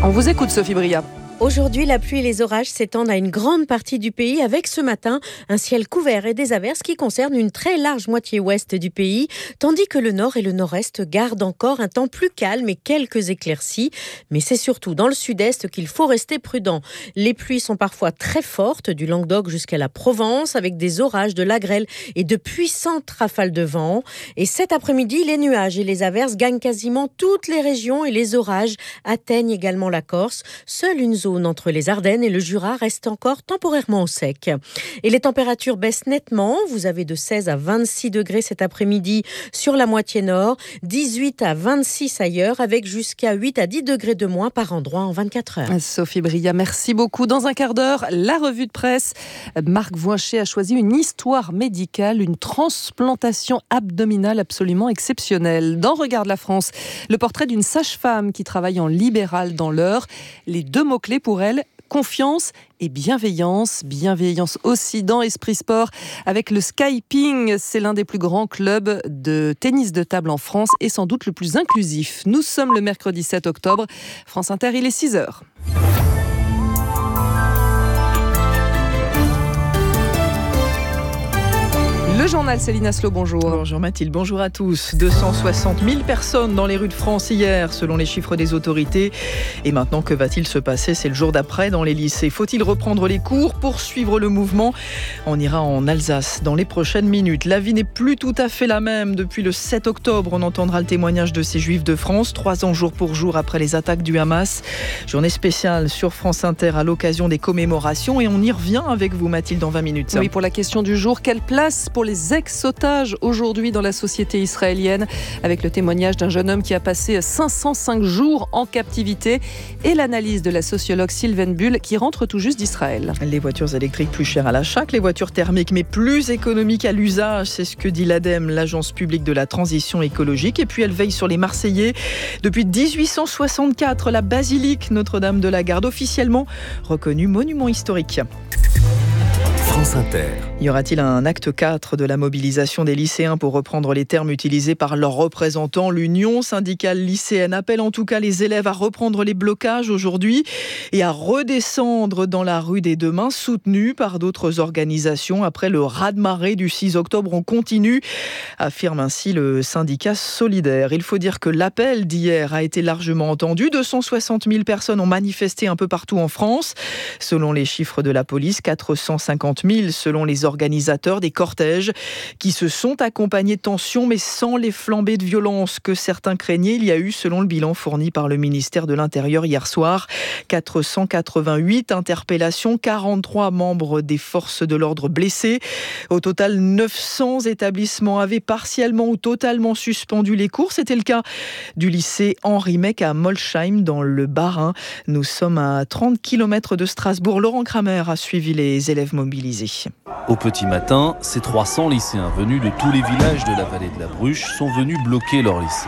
On vous écoute, Sophie Bria. Aujourd'hui, la pluie et les orages s'étendent à une grande partie du pays avec ce matin un ciel couvert et des averses qui concernent une très large moitié ouest du pays, tandis que le nord et le nord-est gardent encore un temps plus calme et quelques éclaircies. Mais c'est surtout dans le sud-est qu'il faut rester prudent. Les pluies sont parfois très fortes, du Languedoc jusqu'à la Provence, avec des orages, de la grêle et de puissantes rafales de vent. Et cet après-midi, les nuages et les averses gagnent quasiment toutes les régions et les orages atteignent également la Corse. Seule une zone entre les Ardennes et le Jura reste encore temporairement au sec. Et les températures baissent nettement. Vous avez de 16 à 26 degrés cet après-midi sur la moitié nord, 18 à 26 ailleurs, avec jusqu'à 8 à 10 degrés de moins par endroit en 24 heures. Sophie Bria, merci beaucoup. Dans un quart d'heure, la revue de presse. Marc Voinchet a choisi une histoire médicale, une transplantation abdominale absolument exceptionnelle. Dans Regarde la France, le portrait d'une sage-femme qui travaille en libéral dans l'Eure. Les deux mots-clés pour elle, confiance et bienveillance. Bienveillance aussi dans Esprit Sport avec le Skyping. C'est l'un des plus grands clubs de tennis de table en France et sans doute le plus inclusif. Nous sommes le mercredi 7 octobre. France Inter, il est 6h. Le journal Céline Aslo, bonjour. Bonjour Mathilde, bonjour à tous. 260 000 personnes dans les rues de France hier, selon les chiffres des autorités. Et maintenant, que va-t-il se passer? C'est le jour d'après dans les lycées. Faut-il reprendre les cours, poursuivre le mouvement? On ira en Alsace dans les prochaines minutes. La vie n'est plus tout à fait la même. Depuis le 7 octobre, on entendra le témoignage de ces Juifs de France, 3 ans jour pour jour après les attaques du Hamas. Journée spéciale sur France Inter à l'occasion des commémorations. Et on y revient avec vous Mathilde dans 20 minutes. Oui, pour la question du jour, quelle place pour les ex-otages aujourd'hui dans la société israélienne, avec le témoignage d'un jeune homme qui a passé 505 jours en captivité et l'analyse de la sociologue Sylvaine Bull qui rentre tout juste d'Israël. Les voitures électriques plus chères à l'achat que les voitures thermiques, mais plus économiques à l'usage, c'est ce que dit l'ADEME, l'Agence publique de la transition écologique. Et puis elle veille sur les Marseillais. Depuis 1864, la basilique Notre-Dame de la Garde, officiellement reconnue monument historique. France Inter. Y aura-t-il un acte 4 de la mobilisation des lycéens pour reprendre les termes utilisés par leurs représentants? L'Union syndicale lycéenne appelle en tout cas les élèves à reprendre les blocages aujourd'hui et à redescendre dans la rue dès demain, soutenus par d'autres organisations. Après le raz-de-marée du 6 octobre, on continue, affirme ainsi le syndicat Solidaire. Il faut dire que l'appel d'hier a été largement entendu. 260 000 personnes ont manifesté un peu partout en France. Selon les chiffres de la police, 450 000 selon les organisateurs des cortèges qui se sont accompagnés de tensions mais sans les flambées de violence que certains craignaient. Il y a eu, selon le bilan fourni par le ministère de l'Intérieur hier soir, 488 interpellations, 43 membres des forces de l'ordre blessés. Au total, 900 établissements avaient partiellement ou totalement suspendu les cours. C'était le cas du lycée Henri Mec à Molsheim dans le Bas-Rhin. Nous sommes à 30 km de Strasbourg. Laurent Kramer a suivi les élèves mobilisés. Au petit matin, ces 300 lycéens venus de tous les villages de la vallée de la Bruche sont venus bloquer leur lycée.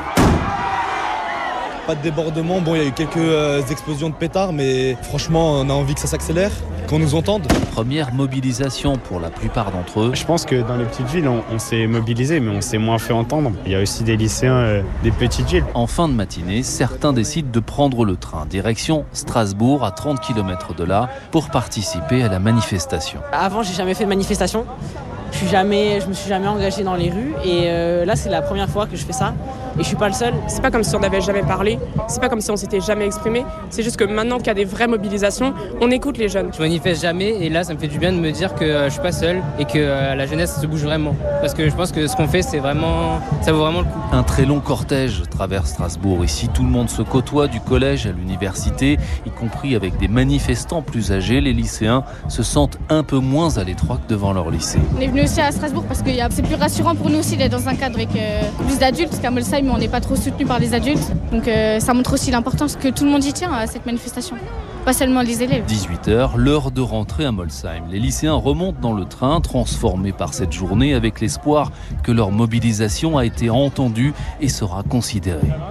Pas de débordement, il y a eu quelques explosions de pétards, mais franchement, on a envie que ça s'accélère, qu'on nous entende. Première mobilisation pour la plupart d'entre eux. Je pense que dans les petites villes, on s'est mobilisé, mais on s'est moins fait entendre. Il y a aussi des lycéens des petites villes. En fin de matinée, certains décident de prendre le train, direction Strasbourg, à 30 km de là, pour participer à la manifestation. Avant, j'ai jamais fait de manifestation. Je me suis jamais engagée dans les rues et là c'est la première fois que je fais ça et je suis pas le seul. C'est pas comme si on n'avait jamais parlé, c'est pas comme si on s'était jamais exprimé, c'est juste que maintenant qu'il y a des vraies mobilisations, on écoute les jeunes. Je manifeste jamais et là ça me fait du bien de me dire que je suis pas seul et que la jeunesse se bouge vraiment parce que je pense que ce qu'on fait ça vaut vraiment le coup. Un très long cortège traverse Strasbourg. Ici tout le monde se côtoie du collège à l'université, y compris avec des manifestants plus âgés. Les lycéens se sentent un peu moins à l'étroit que devant leur lycée. On est venu aussi à Strasbourg parce que c'est plus rassurant pour nous aussi d'être dans un cadre avec plus d'adultes, parce qu'à Molsheim on n'est pas trop soutenu par les adultes, donc ça montre aussi l'importance que tout le monde y tient à cette manifestation, pas seulement les élèves. 18h, l'heure de rentrer à Molsheim. Les lycéens remontent dans le train, transformés par cette journée, avec l'espoir que leur mobilisation a été entendue et sera considérée.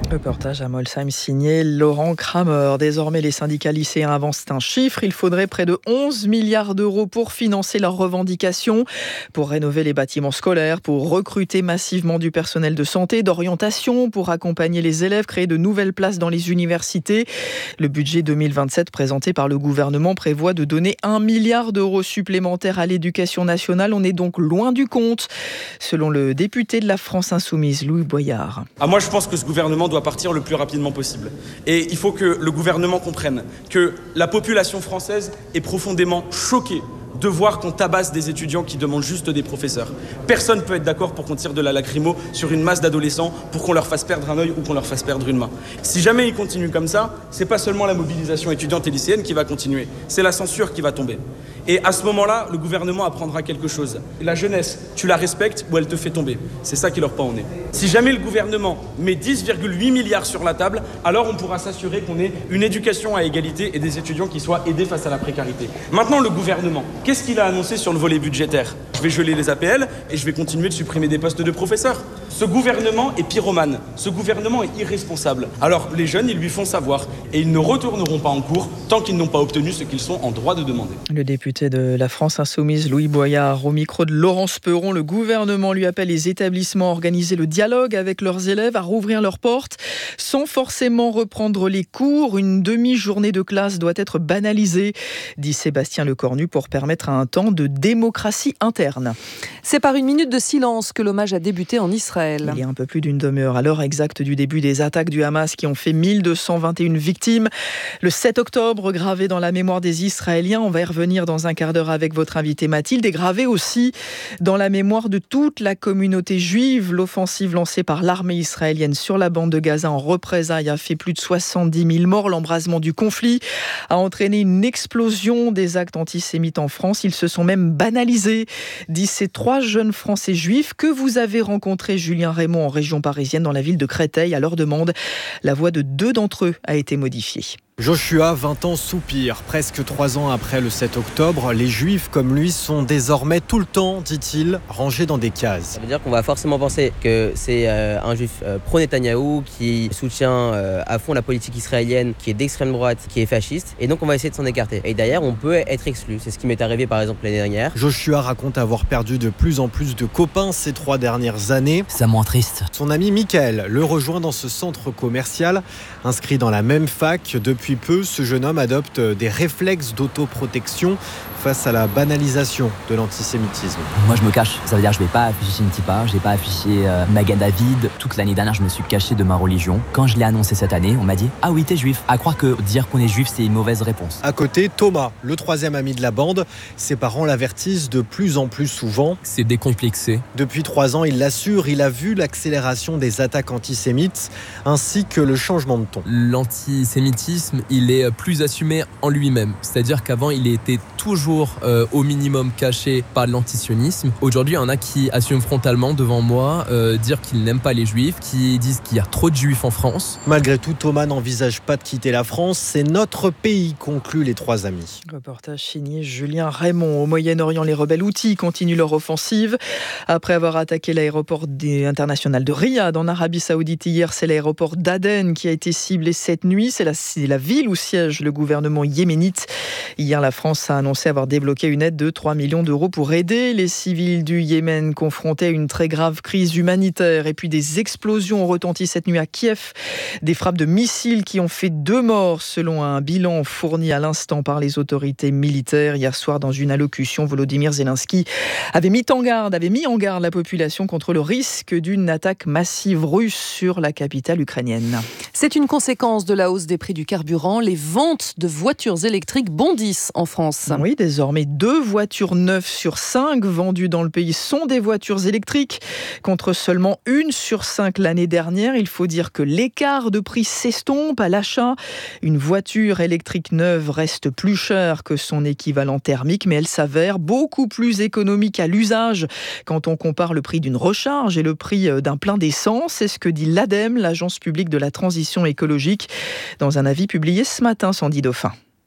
Reportage à Molsheim signé Laurent Kramer. Désormais, les syndicats lycéens avancent un chiffre. Il faudrait près de 11 milliards d'euros pour financer leurs revendications, pour rénover les bâtiments scolaires, pour recruter massivement du personnel de santé, d'orientation, pour accompagner les élèves, créer de nouvelles places dans les universités. Le budget 2027 présenté par le gouvernement prévoit de donner 1 milliard d'euros supplémentaires à l'éducation nationale. On est donc loin du compte, selon le député de la France Insoumise, Louis Boyard. Moi, je pense que ce gouvernement doit partir le plus rapidement possible. Et il faut que le gouvernement comprenne que la population française est profondément choquée de voir qu'on tabasse des étudiants qui demandent juste des professeurs. Personne ne peut être d'accord pour qu'on tire de la lacrymo sur une masse d'adolescents pour qu'on leur fasse perdre un œil ou qu'on leur fasse perdre une main. Si jamais ils continuent comme ça, c'est pas seulement la mobilisation étudiante et lycéenne qui va continuer, c'est la censure qui va tomber. Et à ce moment-là, le gouvernement apprendra quelque chose. La jeunesse, tu la respectes ou elle te fait tomber. C'est ça qui leur pend au nez. Si jamais le gouvernement met 10,8 milliards sur la table, alors on pourra s'assurer qu'on ait une éducation à égalité et des étudiants qui soient aidés face à la précarité. Maintenant, le gouvernement, qu'est-ce qu'il a annoncé sur le volet budgétaire ? Je vais geler les APL et je vais continuer de supprimer des postes de professeurs. Ce gouvernement est pyromane. Ce gouvernement est irresponsable. Alors les jeunes, ils lui font savoir et ils ne retourneront pas en cours tant qu'ils n'ont pas obtenu ce qu'ils sont en droit de demander. Le député de la France Insoumise, Louis Boyard, au micro de Laurence Perron. Le gouvernement lui appelle les établissements à organiser le dialogue avec leurs élèves, à rouvrir leurs portes sans forcément reprendre les cours. Une demi-journée de classe doit être banalisée, dit Sébastien Lecornu, pour permettre un temps de démocratie interne. C'est par une minute de silence que l'hommage a débuté en Israël. Il y a un peu plus d'une demi-heure, à l'heure exacte du début des attaques du Hamas qui ont fait 1221 victimes. Le 7 octobre, gravé dans la mémoire des Israéliens. On va y revenir dans un quart d'heure avec votre invitée Mathilde, et gravé aussi dans la mémoire de toute la communauté juive. L'offensive lancée par l'armée israélienne sur la bande de Gaza en représailles a fait plus de 70 000 morts. L'embrasement du conflit a entraîné une explosion des actes antisémites en France. Ils se sont même banalisés, disent ces 3 jeunes Français juifs que vous avez rencontrés, Julien Raymond, en région parisienne, dans la ville de Créteil. À leur demande, la voix de 2 d'entre eux a été modifiée. Joshua, 20 ans, soupire. Presque 3 ans après le 7 octobre, les Juifs comme lui sont désormais tout le temps, dit-il, rangés dans des cases. Ça veut dire qu'on va forcément penser que c'est un Juif pro-Netanyahou qui soutient à fond la politique israélienne, qui est d'extrême droite, qui est fasciste, et donc on va essayer de s'en écarter. Et derrière, on peut être exclu. C'est ce qui m'est arrivé par exemple l'année dernière. Joshua raconte avoir perdu de plus en plus de copains ces 3 dernières années. Ça me rend triste. Son ami Michael le rejoint dans ce centre commercial, inscrit dans la même fac. Depuis peu, ce jeune homme adopte des réflexes d'autoprotection face à la banalisation de l'antisémitisme. Moi, je me cache. Ça veut dire que je ne vais pas afficher une kippa, je ne vais pas afficher Magen David. Toute l'année dernière, je me suis caché de ma religion. Quand je l'ai annoncé cette année, on m'a dit « Ah oui, t'es juif ». À croire que dire qu'on est juif, c'est une mauvaise réponse. À côté, Thomas, le 3e ami de la bande. Ses parents l'avertissent de plus en plus souvent. C'est décomplexé. Depuis 3 ans, il l'assure, il a vu l'accélération des attaques antisémites ainsi que le changement de ton. L'antisémitisme, il est plus assumé en lui-même. C'est-à-dire qu'avant, il était toujours au minimum caché par l'antisionisme. Aujourd'hui, il y en a qui assument frontalement devant moi dire qu'ils n'aiment pas les juifs, qui disent qu'il y a trop de juifs en France. Malgré tout, Thomas n'envisage pas de quitter la France. C'est notre pays, concluent les 3 amis. Reportage signé Julien Raymond. Au Moyen-Orient, les rebelles Houthis continuent leur offensive. Après avoir attaqué l'aéroport international de Riyad en Arabie Saoudite hier, c'est l'aéroport d'Aden qui a été ciblé cette nuit. C'est la ville où siège le gouvernement yéménite. Hier, la France a annoncé avoir débloqué une aide de 3 millions d'euros pour aider les civils du Yémen confrontés à une très grave crise humanitaire. Et puis des explosions ont retenti cette nuit à Kiev. Des frappes de missiles qui ont fait 2 morts selon un bilan fourni à l'instant par les autorités militaires. Hier soir, dans une allocution, Volodymyr Zelensky avait mis en garde la population contre le risque d'une attaque massive russe sur la capitale ukrainienne. C'est une conséquence de la hausse des prix du carburant. Les ventes de voitures électriques bondissent en France. Oui, désormais 2 voitures neuves sur 5 vendues dans le pays sont des voitures électriques, contre seulement 1 sur 5 l'année dernière. Il faut dire que l'écart de prix s'estompe à l'achat. Une voiture électrique neuve reste plus chère que son équivalent thermique, mais elle s'avère beaucoup plus économique à l'usage quand on compare le prix d'une recharge et le prix d'un plein d'essence. C'est ce que dit l'ADEME, l'Agence publique de la transition écologique, dans un avis publié ce matin, Sandy Dauphin.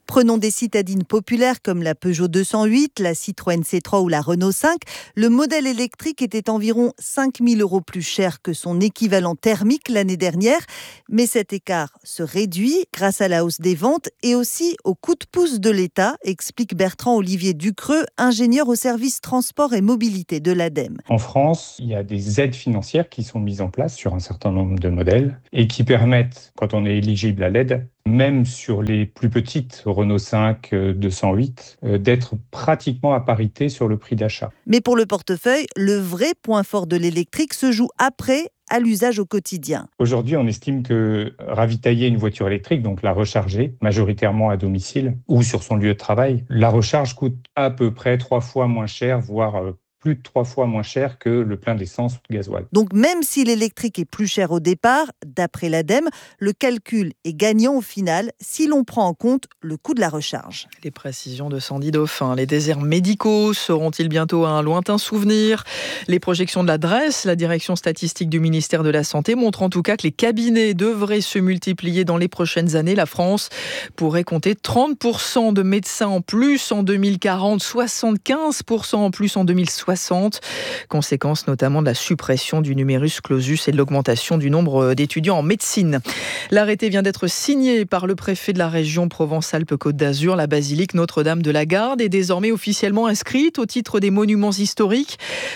Prenons des citadines populaires comme la Peugeot 208, la Citroën C3 ou la Renault 5. Le modèle électrique était environ 5 000 € plus cher que son équivalent thermique l'année dernière. Mais cet écart se réduit grâce à la hausse des ventes et aussi au coup de pouce de l'État, explique Bertrand-Olivier Ducreux, ingénieur au service transport et mobilité de l'ADEME. En France, il y a des aides financières qui sont mises en place sur un certain nombre de modèles et qui permettent, quand on est éligible à l'aide, même sur les plus petites Renault 5, 208, d'être pratiquement à parité sur le prix d'achat. Mais pour le portefeuille, le vrai point fort de l'électrique se joue après, à l'usage au quotidien. Aujourd'hui, on estime que ravitailler une voiture électrique, donc la recharger, majoritairement à domicile ou sur son lieu de travail, la recharge coûte à peu près 3 fois moins cher, voire plus de 3 fois moins cher que le plein d'essence ou de gasoil. Donc même si l'électrique est plus cher au départ, d'après l'ADEME, le calcul est gagnant au final si l'on prend en compte le coût de la recharge. Les précisions de Sandy Dauphin. Les déserts médicaux seront-ils bientôt un lointain souvenir ? Les projections de la DREES, la direction statistique du ministère de la Santé, montrent en tout cas que les cabinets devraient se multiplier dans les prochaines années. La France pourrait compter 30% de médecins en plus en 2040, 75% en plus en 2060. Conséquence notamment de la suppression du numerus clausus et de l'augmentation du nombre d'étudiants en médecine. L'arrêté vient d'être signé par le préfet de la région Provence-Alpes-Côte d'Azur. La basilique Notre-Dame de la Garde est désormais officiellement inscrite au titre des monuments historiques.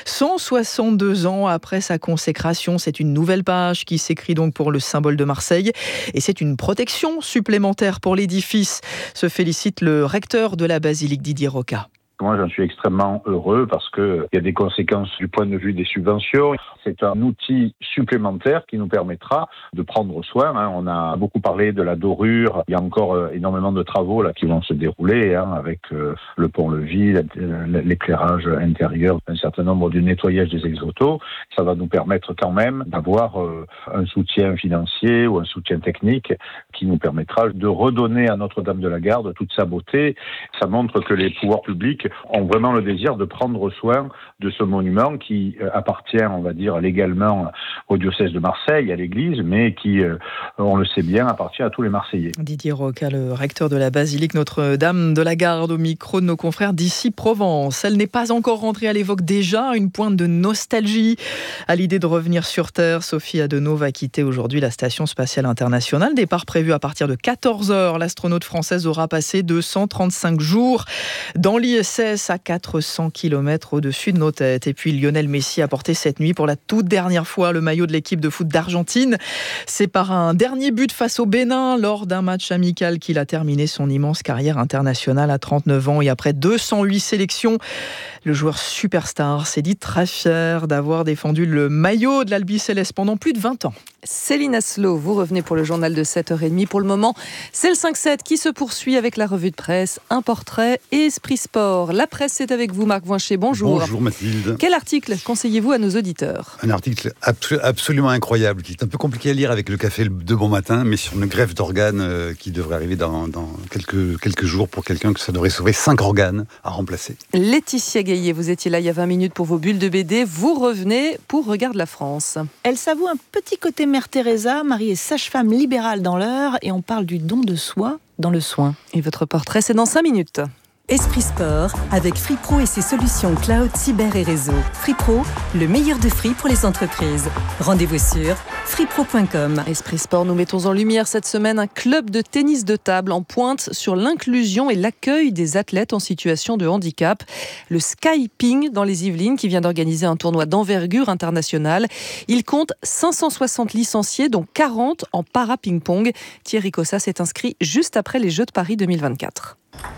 162 ans après sa consécration, c'est une nouvelle page qui s'écrit donc pour le symbole de Marseille. Et c'est une protection supplémentaire pour l'édifice, se félicite le recteur de la basilique, Didier Roca. Moi, j'en suis extrêmement heureux parce qu'il y a des conséquences du point de vue des subventions. C'est un outil supplémentaire qui nous permettra de prendre soin. On a beaucoup parlé de la dorure. Il y a encore énormément de travaux là qui vont se dérouler avec le pont-levis, l'éclairage intérieur, un certain nombre de nettoyages des exotos. Ça va nous permettre quand même d'avoir un soutien financier ou un soutien technique qui nous permettra de redonner à Notre-Dame de la Garde toute sa beauté. Ça montre que les pouvoirs publics ont vraiment le désir de prendre soin de ce monument qui appartient, on va dire, légalement au diocèse de Marseille, à l'église, mais qui, on le sait bien, appartient à tous les Marseillais. Didier Roca, le recteur de la basilique Notre-Dame de la Garde, au micro de nos confrères d'ici Provence. Elle n'est pas encore rentrée, elle évoque déjà une pointe de nostalgie à l'idée de revenir sur Terre. Sophie Adenau va quitter aujourd'hui la Station spatiale internationale. Départ prévu à partir de 14h. L'astronaute française aura passé 235 jours dans l'ISS à 400 km au-dessus de nos têtes. Et puis Lionel Messi a porté cette nuit pour la toute dernière fois le maillot de l'équipe de foot d'Argentine. C'est par un dernier but face au Bénin lors d'un match amical qu'il a terminé son immense carrière internationale à 39 ans et après 208 sélections. Le joueur superstar s'est dit très fier d'avoir défendu le maillot de l'Albi Céleste pendant plus de 20 ans. Céline Asselot, vous revenez pour le journal de 7h30. Pour le moment, c'est le 5-7 qui se poursuit avec la revue de presse, un portrait et Esprit Sport. La presse est avec vous, Marc Voincher. Bonjour. Bonjour Mathilde. Quel article conseillez-vous à nos auditeurs ? Un article absolument incroyable, qui est un peu compliqué à lire avec le café de bon matin, mais sur une greffe d'organes qui devrait arriver dans quelques jours pour quelqu'un que ça devrait sauver 5 organes à remplacer. Laetitia Gaillet, vous étiez là il y a 20 minutes pour vos bulles de BD. Vous revenez pour Regarde la France. Elle s'avoue un petit côté Mère Teresa. Marie est sage-femme libérale dans l'heure et on parle du don de soi dans le soin. Et votre portrait, c'est dans 5 minutes. Esprit Sport, avec FreePro et ses solutions cloud, cyber et réseau. FreePro, le meilleur de Free pour les entreprises. Rendez-vous sur freepro.com. Esprit Sport, nous mettons en lumière cette semaine un club de tennis de table en pointe sur l'inclusion et l'accueil des athlètes en situation de handicap. Le Sky Ping dans les Yvelines qui vient d'organiser un tournoi d'envergure internationale. Il compte 560 licenciés, dont 40 en para-ping-pong. Thierry Cossa s'est inscrit juste après les Jeux de Paris 2024.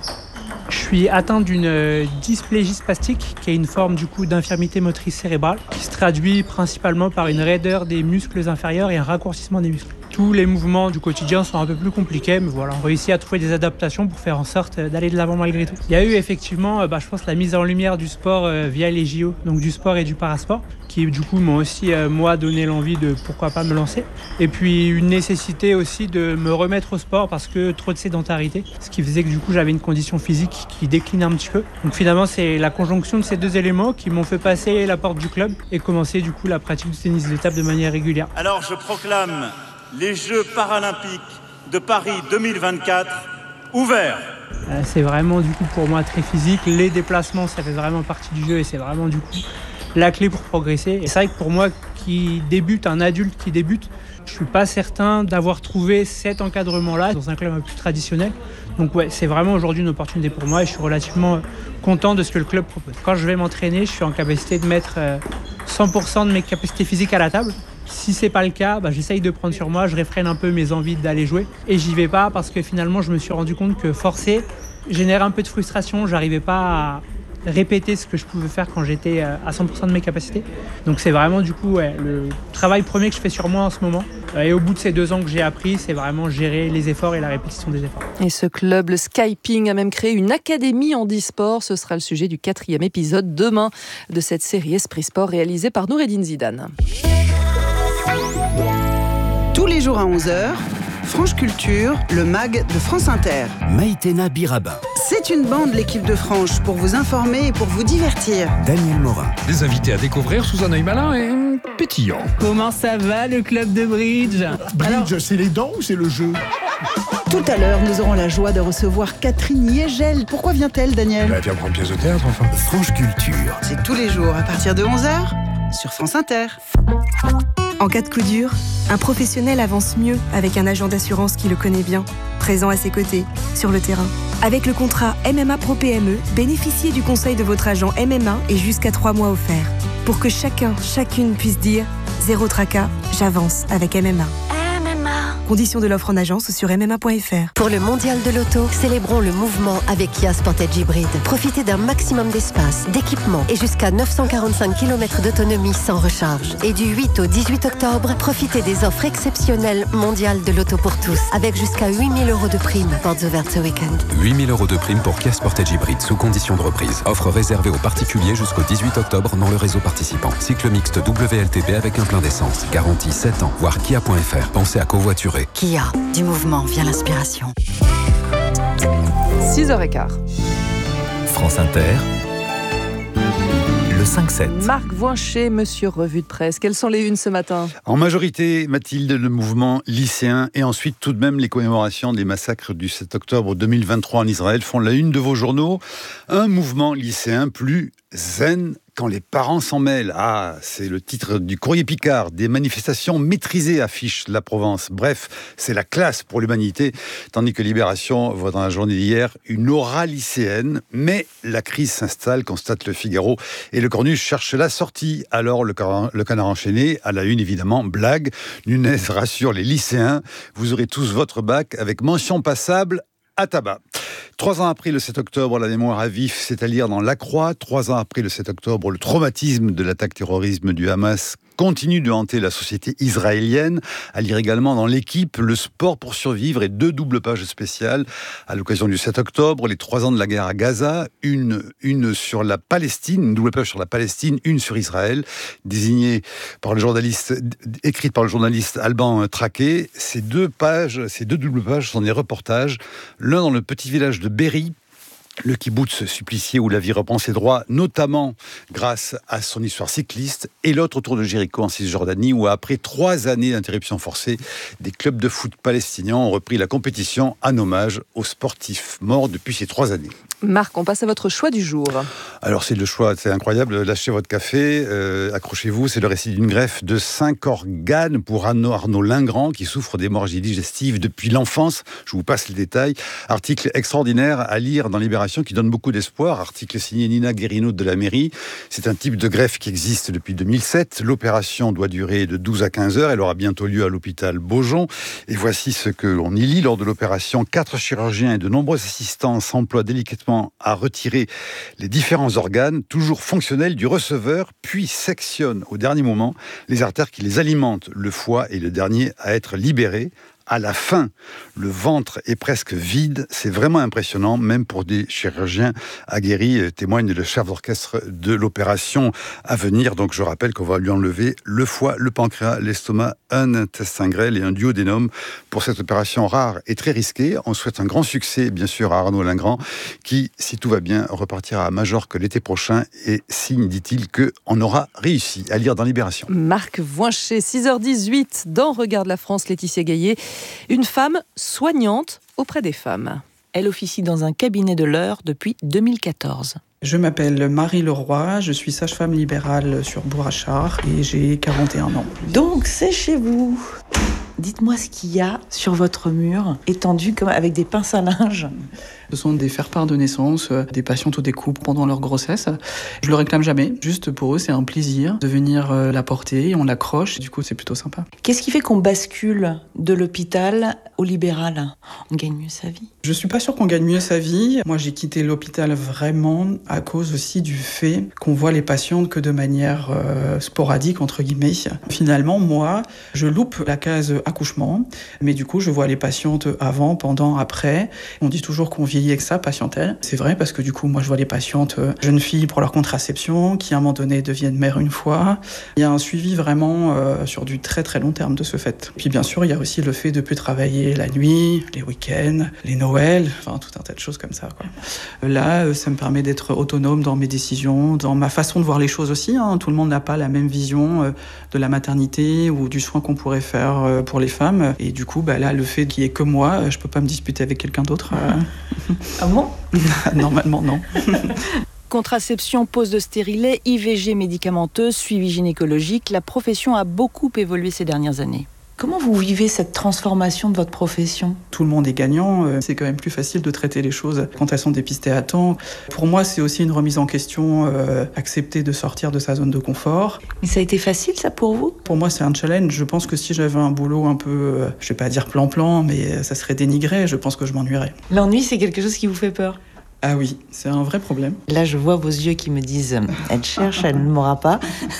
Je suis atteint d'une dysplégie spastique, qui est une forme d'infirmité motrice cérébrale, qui se traduit principalement par une raideur des muscles inférieurs et un raccourcissement des muscles. Tous les mouvements du quotidien sont un peu plus compliqués, mais voilà, on réussit à trouver des adaptations pour faire en sorte d'aller de l'avant malgré tout. Il y a eu effectivement, je pense, la mise en lumière du sport via les JO, donc du sport et du parasport, qui du coup m'ont aussi, moi, donné l'envie de pourquoi pas me lancer. Et puis une nécessité aussi de me remettre au sport parce que trop de sédentarité, ce qui faisait que du coup j'avais une condition physique qui déclinait un petit peu. Donc finalement c'est la conjonction de ces deux éléments qui m'ont fait passer la porte du club et commencer du coup la pratique du tennis de table de manière régulière. Alors je proclame les Jeux paralympiques de Paris 2024 ouvert. C'est vraiment du coup pour moi très physique. Les déplacements, ça fait vraiment partie du jeu et c'est vraiment du coup la clé pour progresser. Et c'est vrai que pour moi un adulte qui débute, je suis pas certain d'avoir trouvé cet encadrement-là dans un club un peu plus traditionnel. Donc ouais, c'est vraiment aujourd'hui une opportunité pour moi et je suis relativement content de ce que le club propose. Quand je vais m'entraîner, je suis en capacité de mettre 100% de mes capacités physiques à la table. Si c'est pas le cas, j'essaye de prendre sur moi, je réfrène un peu mes envies d'aller jouer et j'y vais pas parce que finalement je me suis rendu compte que forcer génère un peu de frustration, j'arrivais pas à répéter ce que je pouvais faire quand j'étais à 100% de mes capacités. Donc c'est vraiment du coup le travail premier que je fais sur moi en ce moment. Et au bout de ces 2 ans que j'ai appris, c'est vraiment gérer les efforts et la répétition des efforts. Et ce club, le Skyping, a même créé une académie handisport. Ce sera le sujet du 4e épisode demain de cette série Esprit Sport réalisée par Noureddine Zidane. Tous les jours à 11h, France Culture, le MAG de France Inter. Maïtena Biraba. C'est une bande, l'équipe de France, pour vous informer et pour vous divertir. Daniel Morin. Des invités à découvrir sous un œil malin et pétillant. Comment ça va, le club de bridge ? Bridge, c'est les dents ou c'est le jeu ? Tout à l'heure, nous aurons la joie de recevoir Catherine Yegel. Pourquoi vient-elle, Daniel ? Elle vient prendre pièce de théâtre, enfin. France Culture. C'est tous les jours à partir de 11h sur France Inter. En cas de coup dur, un professionnel avance mieux avec un agent d'assurance qui le connaît bien, présent à ses côtés, sur le terrain. Avec le contrat MMA Pro PME, bénéficiez du conseil de votre agent MMA et jusqu'à 3 mois offerts. Pour que chacune puisse dire « Zéro tracas, j'avance avec MMA ». Conditions de l'offre en agence ou sur MMA.fr. Pour le mondial de l'auto, célébrons le mouvement avec Kia Sportage Hybrid. Profitez d'un maximum d'espace, d'équipement et jusqu'à 945 km d'autonomie sans recharge. Et du 8 au 18 octobre, profitez des offres exceptionnelles mondiales de l'auto pour tous, avec jusqu'à 8 000 € de prime. Portes ouvertes ce week-end. 8 000 € de prime pour Kia Sportage Hybrid sous condition de reprise. Offre réservée aux particuliers jusqu'au 18 octobre dans le réseau participant. Cycle mixte WLTP avec un plein d'essence. Garantie 7 ans. Voir Kia.fr. Pensez à covoiturer. Kia, du mouvement vient l'inspiration. 6h15. France Inter. Le 5-7. Marc Voincher, monsieur Revue de Presse. Quelles sont les unes ce matin ? En majorité, Mathilde, le mouvement lycéen et ensuite tout de même les commémorations des massacres du 7 octobre 2023 en Israël font la une de vos journaux. Un mouvement lycéen plus zen quand les parents s'en mêlent. Ah, c'est le titre du Courrier Picard. Des manifestations maîtrisées affiche la Provence. Bref, c'est la classe pour l'humanité. Tandis que Libération voit dans la journée d'hier une aura lycéenne. Mais la crise s'installe, constate le Figaro. Et le Cornus cherche la sortie. Alors, le Canard enchaîné, à la une évidemment, blague. Nunez rassure les lycéens. Vous aurez tous votre bac avec mention passable à tabac. 3 ans après le 7 octobre, la mémoire à vif, c'est à lire dans La Croix. 3 ans après le 7 octobre, le traumatisme de l'attaque terrorisme du Hamas continue de hanter la société israélienne. À lire également dans L'Équipe, le sport pour survivre et 2 doubles pages spéciales à l'occasion du 7 octobre, les 3 ans de la guerre à Gaza, une sur la Palestine, une double page sur la Palestine, une sur Israël, écrite par le journaliste Alban Traquet. Ces 2 doubles pages sont des reportages, l'un dans le petit village de Berry, le kibboutz supplicié où la vie reprend ses droits, notamment grâce à son histoire cycliste, et l'autre autour de Jéricho en Cisjordanie, où après 3 années d'interruption forcée, des clubs de foot palestiniens ont repris la compétition en hommage aux sportifs morts depuis ces 3 années. Marc, on passe à votre choix du jour. Alors c'est le choix, c'est incroyable, lâchez votre café, accrochez-vous, c'est le récit d'une greffe de 5 organes pour Arnaud Lingrand, qui souffre d'hémorragie digestive depuis l'enfance. Je vous passe les détails. Article extraordinaire à lire dans Libération qui donne beaucoup d'espoir. Article signé Nina Guérinaud de la mairie. C'est un type de greffe qui existe depuis 2007. L'opération doit durer de 12 à 15 heures. Elle aura bientôt lieu à l'hôpital Beaujon. Et voici ce que l'on y lit. Lors de l'opération, 4 chirurgiens et de nombreux assistants s'emploient délicatement à retirer les différents organes, toujours fonctionnels, du receveur, puis sectionnent au dernier moment les artères qui les alimentent. Le foie est le dernier à être libéré. À la fin, le ventre est presque vide. C'est vraiment impressionnant, même pour des chirurgiens aguerris, témoigne le chef d'orchestre de l'opération à venir. Donc je rappelle qu'on va lui enlever le foie, le pancréas, l'estomac, un intestin grêle et un duodénum pour cette opération rare et très risquée. On souhaite un grand succès, bien sûr, à Arnaud Lingrand, qui, si tout va bien, repartira à Majorque l'été prochain et signe, dit-il, qu'on aura réussi. À lire dans Libération. Marc Voincher, 6h18, dans Regarde la France, Laetitia Gaillet. Une femme soignante auprès des femmes. Elle officie dans un cabinet de l'Eure depuis 2014. Je m'appelle Marie Leroy, je suis sage-femme libérale sur Bourrachard et j'ai 41 ans. Donc c'est chez vous. Dites-moi ce qu'il y a sur votre mur, étendu comme avec des pinces à linge. Ce sont des faire-part de naissance, des patientes ou des couples pendant leur grossesse. Je le réclame jamais, juste pour eux c'est un plaisir de venir la porter, on l'accroche, du coup c'est plutôt sympa. Qu'est-ce qui fait qu'on bascule de l'hôpital au libéral ? On gagne mieux sa vie ? Je suis pas sûre qu'on gagne mieux sa vie. Moi j'ai quitté l'hôpital vraiment à cause aussi du fait qu'on voit les patientes que de manière sporadique entre guillemets. Finalement moi je loupe la case accouchement, mais du coup je vois les patientes avant, pendant, après. On dit toujours qu'on vieillit avec ça, patientèle. C'est vrai parce que du coup moi je vois les patientes jeunes filles pour leur contraception qui à un moment donné deviennent mères une fois. Il y a un suivi vraiment sur du très très long terme de ce fait. Puis bien sûr il y a aussi le fait de plus travailler la nuit, les week-ends, les Noëls, enfin tout un tas de choses comme ça, quoi. Là ça me permet d'être autonome dans mes décisions, dans ma façon de voir les choses aussi. Tout le monde n'a pas la même vision de la maternité ou du soin qu'on pourrait faire pour les femmes. Et du coup là le fait qu'il y ait que moi, je peux pas me disputer avec quelqu'un d'autre. Ah bon ? Normalement, non. Contraception, pose de stérilet, IVG médicamenteuse, suivi gynécologique, la profession a beaucoup évolué ces dernières années. Comment vous vivez cette transformation de votre profession ? Tout le monde est gagnant, c'est quand même plus facile de traiter les choses quand elles sont dépistées à temps. Pour moi, c'est aussi une remise en question, accepter de sortir de sa zone de confort. Mais ça a été facile, ça, pour vous ? Pour moi, c'est un challenge. Je pense que si j'avais un boulot un peu, je vais pas dire plan-plan, mais ça serait dénigré, je pense que je m'ennuierais. L'ennui, c'est quelque chose qui vous fait peur ? Ah oui, c'est un vrai problème. Là, je vois vos yeux qui me disent « elle cherche, elle ne m'aura pas ».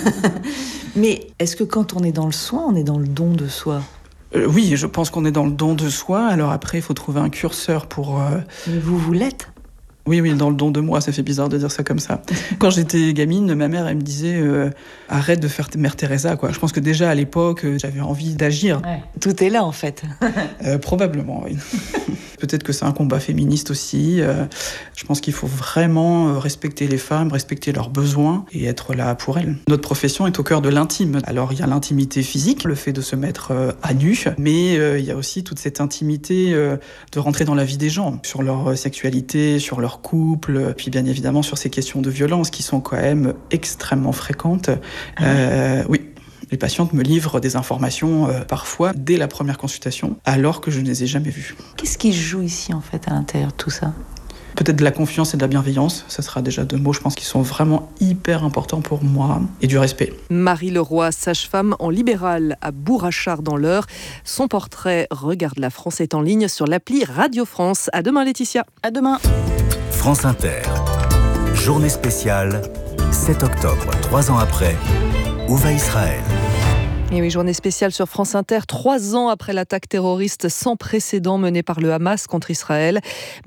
Mais est-ce que quand on est dans le soin, on est dans le don de soi ? Oui, je pense qu'on est dans le don de soi. Alors après, il faut trouver un curseur pour... Mais vous l'êtes ? Oui, dans le don de moi, ça fait bizarre de dire ça comme ça. Quand j'étais gamine, ma mère, elle me disait arrête de faire Mère Teresa, quoi. Je pense que déjà à l'époque, j'avais envie d'agir. Ouais. Tout est là, en fait. Probablement, oui. Peut-être que c'est un combat féministe aussi. Je pense qu'il faut vraiment respecter les femmes, respecter leurs besoins et être là pour elles. Notre profession est au cœur de l'intime. Alors il y a l'intimité physique, le fait de se mettre à nu, mais il y a aussi toute cette intimité de rentrer dans la vie des gens, sur leur sexualité, sur leur couple, puis bien évidemment sur ces questions de violence qui sont quand même extrêmement fréquentes. Oui. Les patientes me livrent des informations parfois dès la première consultation, alors que je ne les ai jamais vues. Qu'est-ce qui joue ici, en fait, à l'intérieur de tout ça ? Peut-être de la confiance et de la bienveillance. Ça sera déjà deux mots, je pense, qui sont vraiment hyper importants pour moi. Et du respect. Marie Leroy, sage-femme en libéral à Bourrachard dans l'Eure. Son portrait Regarde la France est en ligne sur l'appli Radio France. À demain, Laetitia. À demain. France Inter. Journée spéciale, 7 octobre, 3 ans après. Où va Israël ? Et oui, journée spéciale sur France Inter, 3 ans après l'attaque terroriste sans précédent menée par le Hamas contre Israël.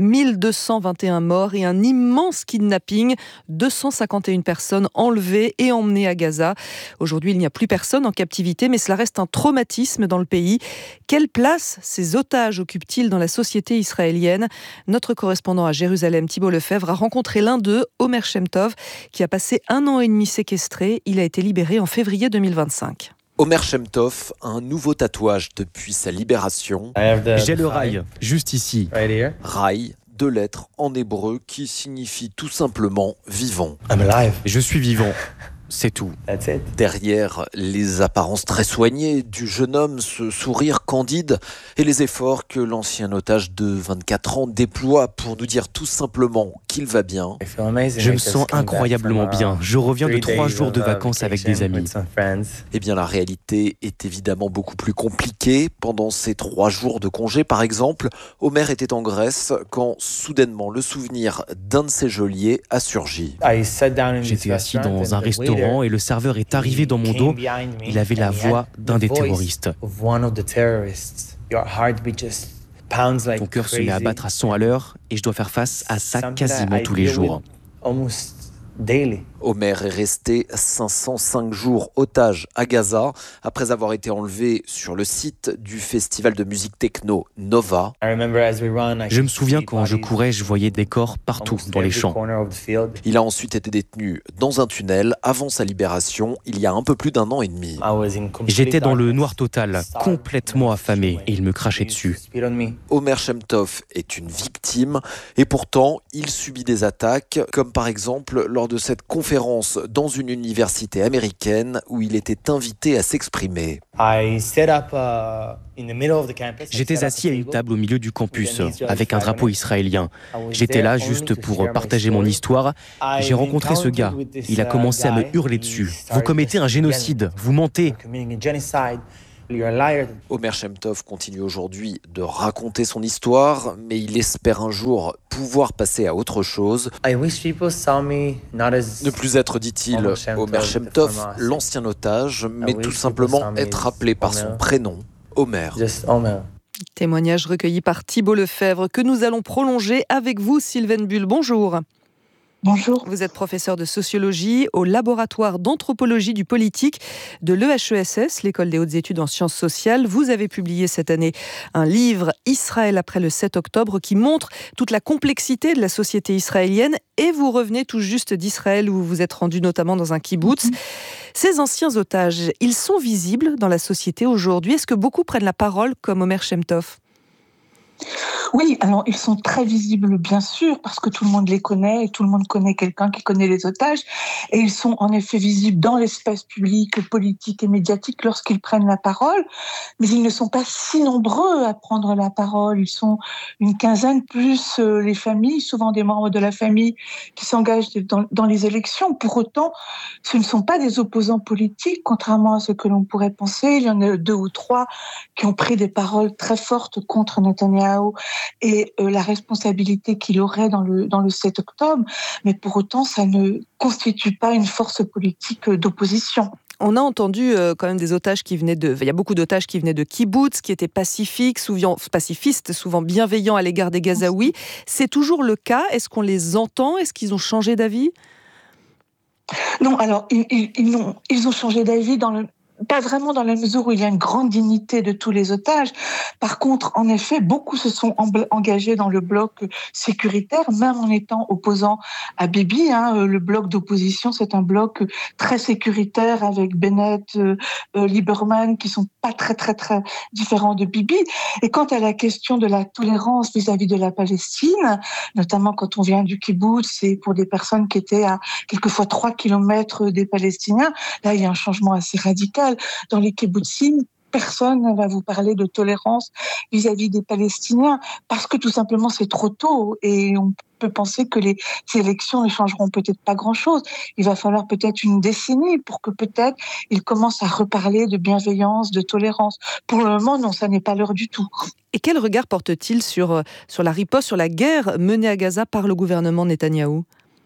1221 morts et un immense kidnapping, 251 personnes enlevées et emmenées à Gaza. Aujourd'hui, il n'y a plus personne en captivité, mais cela reste un traumatisme dans le pays. Quelle place ces otages occupent-ils dans la société israélienne ? Notre correspondant à Jérusalem, Thibault Lefebvre, a rencontré l'un d'eux, Omer Shemtov, qui a passé 1 an et demi séquestré. Il a été libéré en février 2025. Omer Shemtov a un nouveau tatouage depuis sa libération. J'ai le rail, juste ici. Rail, 2 lettres en hébreu qui signifie tout simplement vivant. Je suis vivant. C'est tout. Derrière les apparences très soignées du jeune homme, ce sourire candide et les efforts que l'ancien otage de 24 ans déploie pour nous dire tout simplement qu'il va bien. Je me sens incroyablement bien. Je reviens de 3 jours de vacances avec des amis. Eh bien, la réalité est évidemment beaucoup plus compliquée. Pendant ces 3 jours de congé, par exemple, Omer était en Grèce quand soudainement le souvenir d'un de ses geôliers a surgi. J'étais assis dans un restaurant et le serveur est arrivé dans mon dos. Il avait la voix d'un des terroristes. Ton cœur se met à battre à 100 à l'heure et je dois faire face à ça quasiment tous les jours. Omer est resté 505 jours otage à Gaza après avoir été enlevé sur le site du festival de musique techno Nova. Je me souviens quand je courais, je voyais des corps partout dans les champs. Il a ensuite été détenu dans un tunnel avant sa libération il y a un peu plus d'1 an et demi. J'étais dans le noir total, complètement affamé et il me crachait dessus. Omer Shemtov est une victime et pourtant il subit des attaques comme par exemple lors de cette conférence dans une université américaine où il était invité à s'exprimer. J'étais assis à une table au milieu du campus avec un drapeau israélien. J'étais là juste pour partager mon histoire. J'ai rencontré ce gars. Il a commencé à me hurler dessus. Vous commettez un génocide, vous mentez. Omer Shemtov continue aujourd'hui de raconter son histoire, mais il espère un jour pouvoir passer à autre chose. Ne plus être, dit-il, Omer Shemtov, l'ancien otage, mais tout simplement être appelé par son prénom, Omer. Témoignage recueilli par Thibault Lefebvre que nous allons prolonger avec vous, Sylvaine Bull. Bonjour. Bonjour. Vous êtes professeur de sociologie au laboratoire d'anthropologie du politique de l'EHESS, l'école des hautes études en sciences sociales. Vous avez publié cette année un livre, Israël après le 7 octobre, qui montre toute la complexité de la société israélienne. Et vous revenez tout juste d'Israël, où vous vous êtes rendu notamment dans un kibboutz. Ces anciens otages, ils sont visibles dans la société aujourd'hui. Est-ce que beaucoup prennent la parole comme Omer Shemtov ? Oui, alors ils sont très visibles bien sûr parce que tout le monde les connaît et tout le monde connaît quelqu'un qui connaît les otages et ils sont en effet visibles dans l'espace public, politique et médiatique lorsqu'ils prennent la parole, mais ils ne sont pas si nombreux à prendre la parole. Ils sont une quinzaine plus les familles, souvent des membres de la famille qui s'engagent dans les élections. Pour autant, ce ne sont pas des opposants politiques, contrairement à ce que l'on pourrait penser. Il y en a 2 ou 3 qui ont pris des paroles très fortes contre Netanyahou et la responsabilité qu'il aurait dans le 7 octobre, mais pour autant, ça ne constitue pas une force politique d'opposition. On a entendu quand même des otages qui venaient il y a beaucoup d'otages qui venaient de kibboutz, qui étaient pacifistes, souvent bienveillants à l'égard des Gazaouis. C'est toujours le cas ? Est-ce qu'on les entend ? Est-ce qu'ils ont changé d'avis ? Non, alors ils ont changé d'avis pas vraiment dans la mesure où il y a une grande dignité de tous les otages. Par contre, en effet, beaucoup se sont engagés dans le bloc sécuritaire, même en étant opposants à Bibi. Le bloc d'opposition, c'est un bloc très sécuritaire avec Bennett, Lieberman, qui sont pas très, très, très différents de Bibi. Et quant à la question de la tolérance vis-à-vis de la Palestine, notamment quand on vient du kibboutz, c'est pour des personnes qui étaient à quelquefois 3 kilomètres des Palestiniens, là, il y a un changement assez radical. Dans les kibbutzim, personne ne va vous parler de tolérance vis-à-vis des Palestiniens parce que tout simplement c'est trop tôt et on peut penser que les élections ne changeront peut-être pas grand-chose. Il va falloir peut-être une décennie pour que peut-être ils commencent à reparler de bienveillance, de tolérance. Pour le moment, non, ça n'est pas l'heure du tout. Et quel regard porte-t-il sur la riposte, sur la guerre menée à Gaza par le gouvernement Netanyahou ?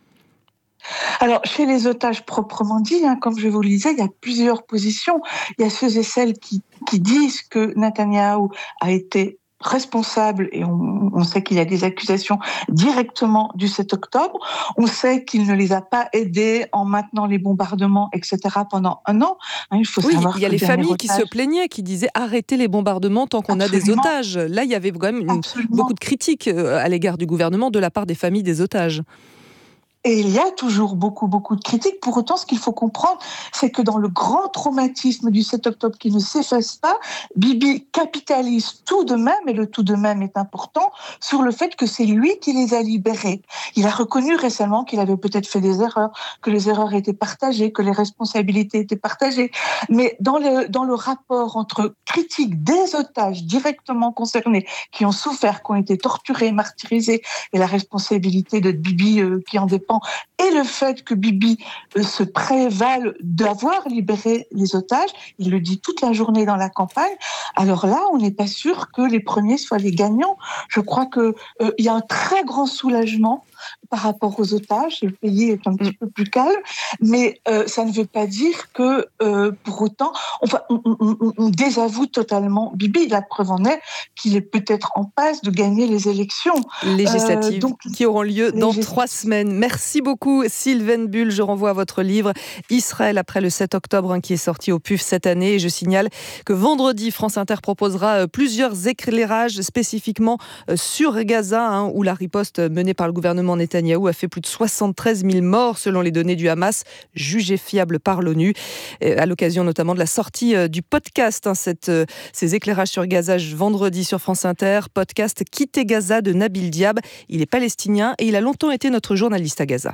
Alors, chez les otages proprement dit, comme je vous le disais, il y a plusieurs positions. Il y a ceux et celles qui disent que Netanyahou a été responsable, et on sait qu'il y a des accusations directement du 7 octobre. On sait qu'il ne les a pas aidés en maintenant les bombardements, etc. pendant 1 an. Il faut savoir il y a les familles qui se plaignaient, qui disaient arrêtez les bombardements tant qu'on a des otages. Là, il y avait quand même beaucoup de critiques à l'égard du gouvernement de la part des familles des otages. Et il y a toujours beaucoup de critiques. Pour autant, ce qu'il faut comprendre, c'est que dans le grand traumatisme du 7 octobre qui ne s'efface pas, Bibi capitalise tout de même, et le tout de même est important, sur le fait que c'est lui qui les a libérés. Il a reconnu récemment qu'il avait peut-être fait des erreurs, que les erreurs étaient partagées, que les responsabilités étaient partagées. Mais dans le rapport entre critique des otages directement concernés, qui ont souffert, qui ont été torturés, martyrisés, et la responsabilité de Bibi qui en dépend, et le fait que Bibi se prévale d'avoir libéré les otages, il le dit toute la journée dans la campagne, alors là, on n'est pas sûr que les premiers soient les gagnants. Je crois qu'il y a un très grand soulagement par rapport aux otages. Le pays est un petit peu plus calme, mais ça ne veut pas dire que pour autant, on désavoue totalement Bibi. La preuve en est qu'il est peut-être en passe de gagner les élections législatives qui auront lieu dans 3 semaines. Merci beaucoup Sylvaine Bull. Je renvoie à votre livre Israël après le 7 octobre qui est sorti au PUF cette année. Et je signale que vendredi, France Inter proposera plusieurs éclairages spécifiquement sur Gaza, où la riposte menée par le gouvernement Netanyahou a fait plus de 73 000 morts selon les données du Hamas, jugées fiables par l'ONU. À l'occasion notamment de la sortie du podcast, ces éclairages sur Gaza vendredi sur France Inter, podcast Quitter Gaza de Nabil Diab. Il est palestinien et il a longtemps été notre journaliste à Gaza.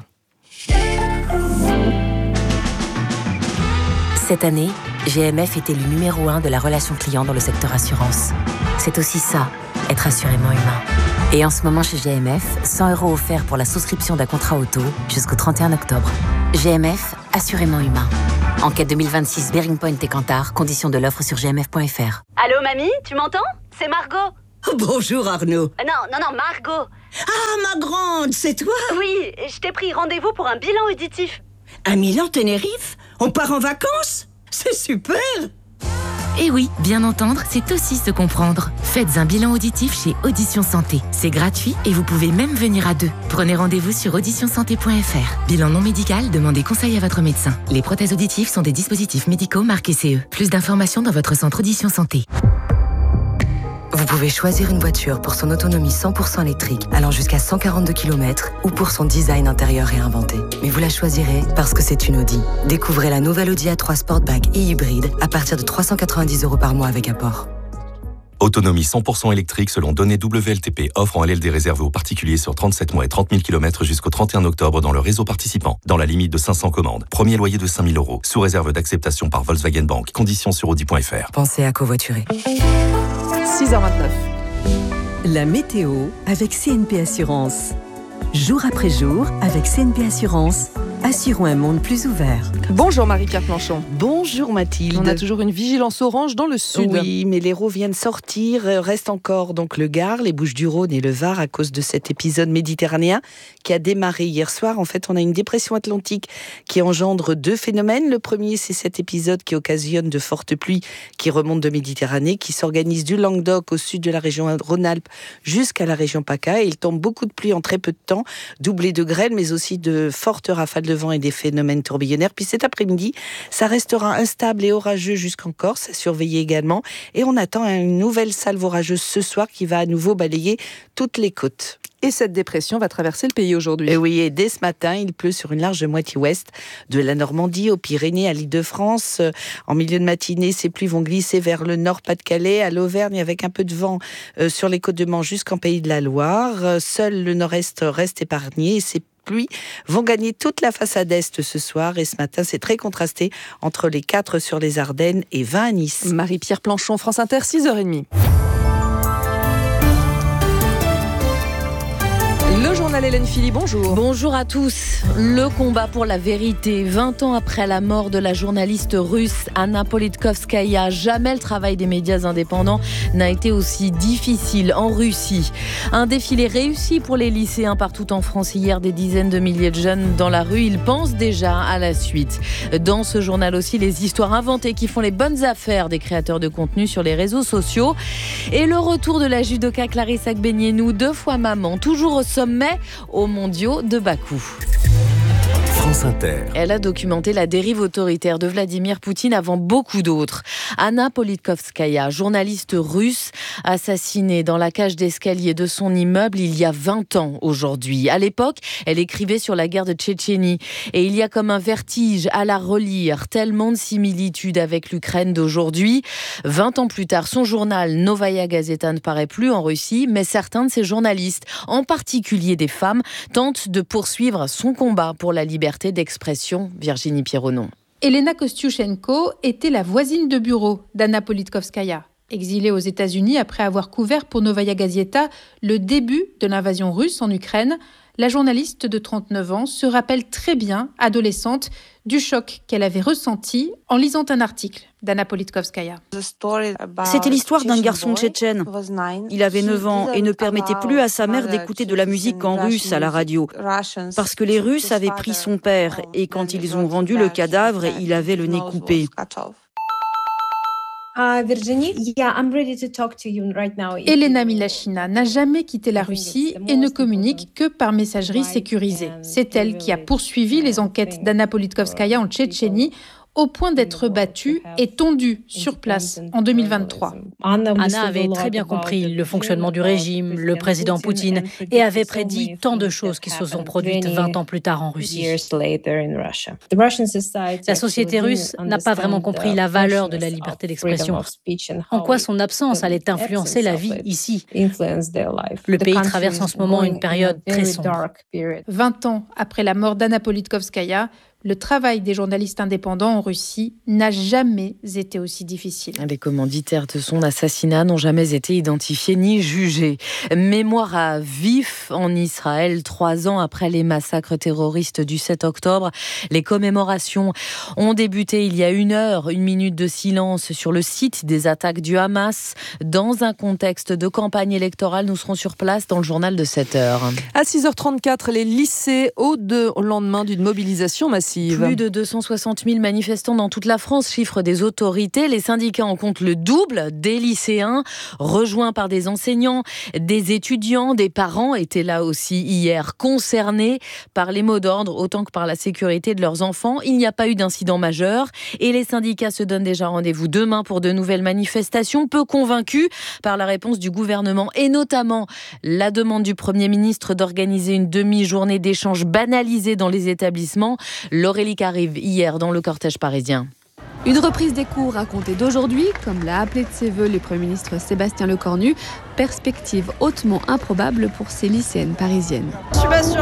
Cette année, GMF est élu numéro 1 de la relation client dans le secteur assurance. C'est aussi ça, être assurément humain. Et en ce moment chez GMF, 100 € offerts pour la souscription d'un contrat auto jusqu'au 31 octobre. GMF, assurément humain. Enquête 2026, Bearing Point et Kantar, conditions de l'offre sur gmf.fr. Allô mamie, tu m'entends? C'est Margot. Oh, bonjour Arnaud. Non, Margot. Ah, ma grande, c'est toi? Oui, je t'ai pris rendez-vous pour un bilan auditif. À Milan-Tenerife? On part en vacances? C'est super! Et oui, bien entendre, c'est aussi se comprendre. Faites un bilan auditif chez Audition Santé. C'est gratuit et vous pouvez même venir à 2. Prenez rendez-vous sur auditionsanté.fr. Bilan non médical, demandez conseil à votre médecin. Les prothèses auditives sont des dispositifs médicaux marqués CE. Plus d'informations dans votre centre Audition Santé. Vous pouvez choisir une voiture pour son autonomie 100% électrique, allant jusqu'à 142 km, ou pour son design intérieur réinventé. Mais vous la choisirez parce que c'est une Audi. Découvrez la nouvelle Audi A3 Sportback et hybride à partir de 390 € par mois avec apport. Autonomie 100% électrique selon données WLTP. Offre en LLD réservée aux particuliers sur 37 mois et 30 000 km jusqu'au 31 octobre dans le réseau participant. Dans la limite de 500 commandes. Premier loyer de 5 000 €. Sous réserve d'acceptation par Volkswagen Bank. Conditions sur audi.fr. Pensez à covoiturer. 6h29. La météo avec CNP Assurance. Jour après jour, avec CNP Assurance, assurons un monde plus ouvert. Bonjour Marie-Pierre Planchon. Bonjour Mathilde. On a toujours une vigilance orange dans le sud. Oui, mais l'Hérault vient de sortir. Reste encore donc le Gard, les Bouches-du-Rhône et le Var à cause de cet épisode méditerranéen qui a démarré hier soir. En fait, on a une dépression atlantique qui engendre 2 phénomènes. Le premier, c'est cet épisode qui occasionne de fortes pluies qui remontent de Méditerranée, qui s'organise du Languedoc au sud de la région Rhône-Alpes jusqu'à la région PACA. Et il tombe beaucoup de pluie en très peu de temps, doublé de grêle, mais aussi de fortes rafales de vent et des phénomènes tourbillonnaires. Puis cet après-midi, ça restera instable et orageux jusqu'en Corse, à surveiller également. Et on attend une nouvelle salve orageuse ce soir qui va à nouveau balayer toutes les côtes. Et cette dépression va traverser le pays aujourd'hui. Et oui, et dès ce matin, il pleut sur une large moitié ouest, de la Normandie aux Pyrénées à l'Île-de-France. En milieu de matinée, ces pluies vont glisser vers le nord Pas-de-Calais, à l'Auvergne, avec un peu de vent sur les côtes de Manche jusqu'en Pays de la Loire. Seul le nord-est reste épargné et ces pluies vont gagner toute la façade est ce soir. Et ce matin, c'est très contrasté entre les 4 sur les Ardennes et 20 à Nice. Marie-Pierre Planchon, France Inter, 6h30. Le journal Hélène Philly, bonjour. Bonjour à tous. Le combat pour la vérité. 20 ans après la mort de la journaliste russe Anna Politkovskaya, jamais le travail des médias indépendants n'a été aussi difficile en Russie. Un défilé réussi pour les lycéens partout en France hier. Des dizaines de milliers de jeunes dans la rue. Ils pensent déjà à la suite. Dans ce journal aussi, les histoires inventées qui font les bonnes affaires des créateurs de contenu sur les réseaux sociaux. Et le retour de la judoka Clarissa Agbenienou, 2 fois maman, toujours au sommet aux mondiaux de Bakou. France Inter. Elle a documenté la dérive autoritaire de Vladimir Poutine avant beaucoup d'autres. Anna Politkovskaya, journaliste russe, assassinée dans la cage d'escalier de son immeuble il y a 20 ans aujourd'hui. À l'époque, elle écrivait sur la guerre de Tchétchénie. Et il y a comme un vertige à la relire, tellement de similitudes avec l'Ukraine d'aujourd'hui. 20 ans plus tard, son journal Novaya Gazeta ne paraît plus en Russie, mais certains de ses journalistes, en particulier des femmes, tentent de poursuivre son combat pour la liberté d'expression. Virginie Pierronon. Elena Kostiuchenko était la voisine de bureau d'Anna Politkovskaya. Exilée aux États-Unis après avoir couvert pour Novaya Gazeta le début de l'invasion russe en Ukraine, La journaliste de 39 ans se rappelle très bien, adolescente, du choc qu'elle avait ressenti en lisant un article d'Anna Politkovskaya. C'était l'histoire d'un garçon tchétchène. Il avait 9 ans et ne permettait plus à sa mère d'écouter de la musique en russe à la radio. Parce que les Russes avaient pris son père et quand ils ont rendu le cadavre, il avait le nez coupé. Elena Milashina n'a jamais quitté la Russie et ne communique que par messagerie sécurisée. C'est elle qui a poursuivi les enquêtes d'Anna Politkovskaya en Tchétchénie au point d'être battue et tondue sur place en 2023. Anna avait très bien compris le fonctionnement du régime, le président Poutine, et avait prédit tant de choses qui se sont produites 20 ans plus tard en Russie. La société russe n'a pas vraiment compris la valeur de la liberté d'expression, en quoi son absence allait influencer la vie ici. Le pays traverse en ce moment une période très sombre. 20 ans après la mort d'Anna Politkovskaya, le travail des journalistes indépendants en Russie n'a jamais été aussi difficile. Les commanditaires de son assassinat n'ont jamais été identifiés ni jugés. Mémoire à vif en Israël, 3 ans après les massacres terroristes du 7 octobre. Les commémorations ont débuté il y a 1 heure, 1 minute de silence sur le site des attaques du Hamas. Dans un contexte de campagne électorale, nous serons sur place dans le journal de 7 heures. À 6h34, les lycées au lendemain d'une mobilisation massive. Plus de 260 000 manifestants dans toute la France, chiffre des autorités. Les syndicats en comptent le double, des lycéens rejoints par des enseignants, des étudiants, des parents étaient là aussi hier, concernés par les mots d'ordre autant que par la sécurité de leurs enfants. Il n'y a pas eu d'incident majeur et les syndicats se donnent déjà rendez-vous demain pour de nouvelles manifestations, peu convaincus par la réponse du gouvernement et notamment la demande du Premier ministre d'organiser une demi-journée d'échange banalisée dans les établissements. L'Aurélie arrive hier dans le cortège parisien. Une reprise des cours à compter d'aujourd'hui, comme l'a appelé de ses voeux le Premier ministre Sébastien Lecornu, perspective hautement improbable pour ces lycéennes parisiennes. Je suis pas sûre,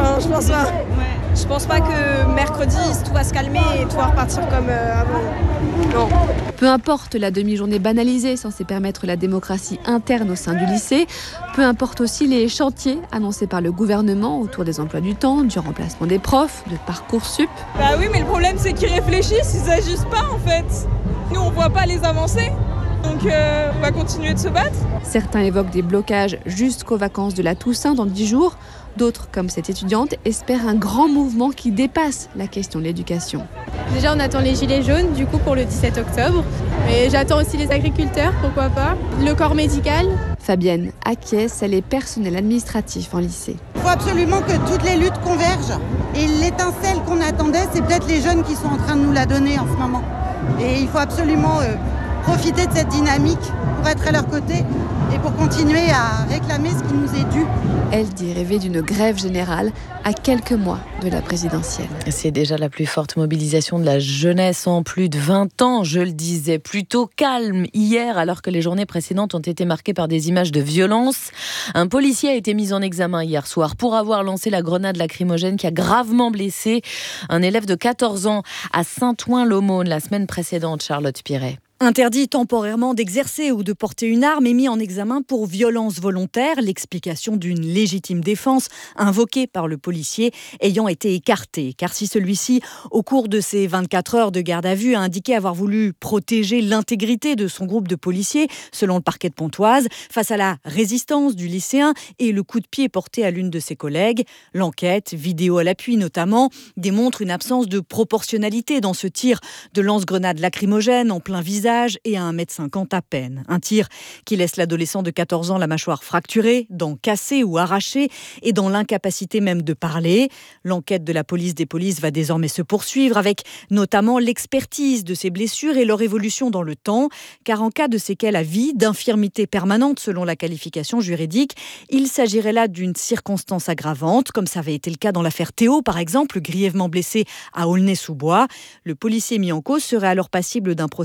je pense pas que mercredi tout va se calmer et tout va repartir comme avant. Non. Peu importe la demi-journée banalisée censée permettre la démocratie interne au sein du lycée, peu importe aussi les chantiers annoncés par le gouvernement autour des emplois du temps, du remplacement des profs, de Parcoursup. Bah oui, mais le problème c'est qu'ils réfléchissent, ils agissent pas en fait. Nous on voit pas les avancées. Donc on va continuer de se battre. Certains évoquent des blocages jusqu'aux vacances de la Toussaint dans 10 jours. D'autres, comme cette étudiante, espèrent un grand mouvement qui dépasse la question de l'éducation. Déjà, on attend les gilets jaunes, du coup, pour le 17 octobre. Et j'attends aussi les agriculteurs, pourquoi pas. Le corps médical. Fabienne acquiesce, elle est personnel administratif en lycée. Il faut absolument que toutes les luttes convergent. Et l'étincelle qu'on attendait, c'est peut-être les jeunes qui sont en train de nous la donner en ce moment. Et il faut absolument profiter de cette dynamique pour être à leur côté et pour continuer à réclamer ce qui nous est dû. Elle dit rêver d'une grève générale à quelques mois de la présidentielle. C'est déjà la plus forte mobilisation de la jeunesse en plus de 20 ans, je le disais. Plutôt calme hier, alors que les journées précédentes ont été marquées par des images de violence. Un policier a été mis en examen hier soir pour avoir lancé la grenade lacrymogène qui a gravement blessé un élève de 14 ans à Saint-Ouen-l'Aumône la semaine précédente, Charlotte Piret. Interdit temporairement d'exercer ou de porter une arme est mis en examen pour violence volontaire, l'explication d'une légitime défense invoquée par le policier ayant été écartée. Car si celui-ci, au cours de ses 24 heures de garde à vue, a indiqué avoir voulu protéger l'intégrité de son groupe de policiers, selon le parquet de Pontoise, face à la résistance du lycéen et le coup de pied porté à l'une de ses collègues, l'enquête, vidéo à l'appui notamment, démontre une absence de proportionnalité dans ce tir de lance-grenade lacrymogène en plein visage et à 1,50 m à peine. Un tir qui laisse l'adolescent de 14 ans la mâchoire fracturée, dents cassées ou arrachées et dans l'incapacité même de parler. L'enquête de la police des polices va désormais se poursuivre avec notamment l'expertise de ces blessures et leur évolution dans le temps. Car en cas de séquelles à vie, d'infirmité permanente selon la qualification juridique, il s'agirait là d'une circonstance aggravante, comme ça avait été le cas dans l'affaire Théo par exemple, grièvement blessé à Aulnay-sous-Bois. Le policier mis en cause serait alors passible d'un procès criminel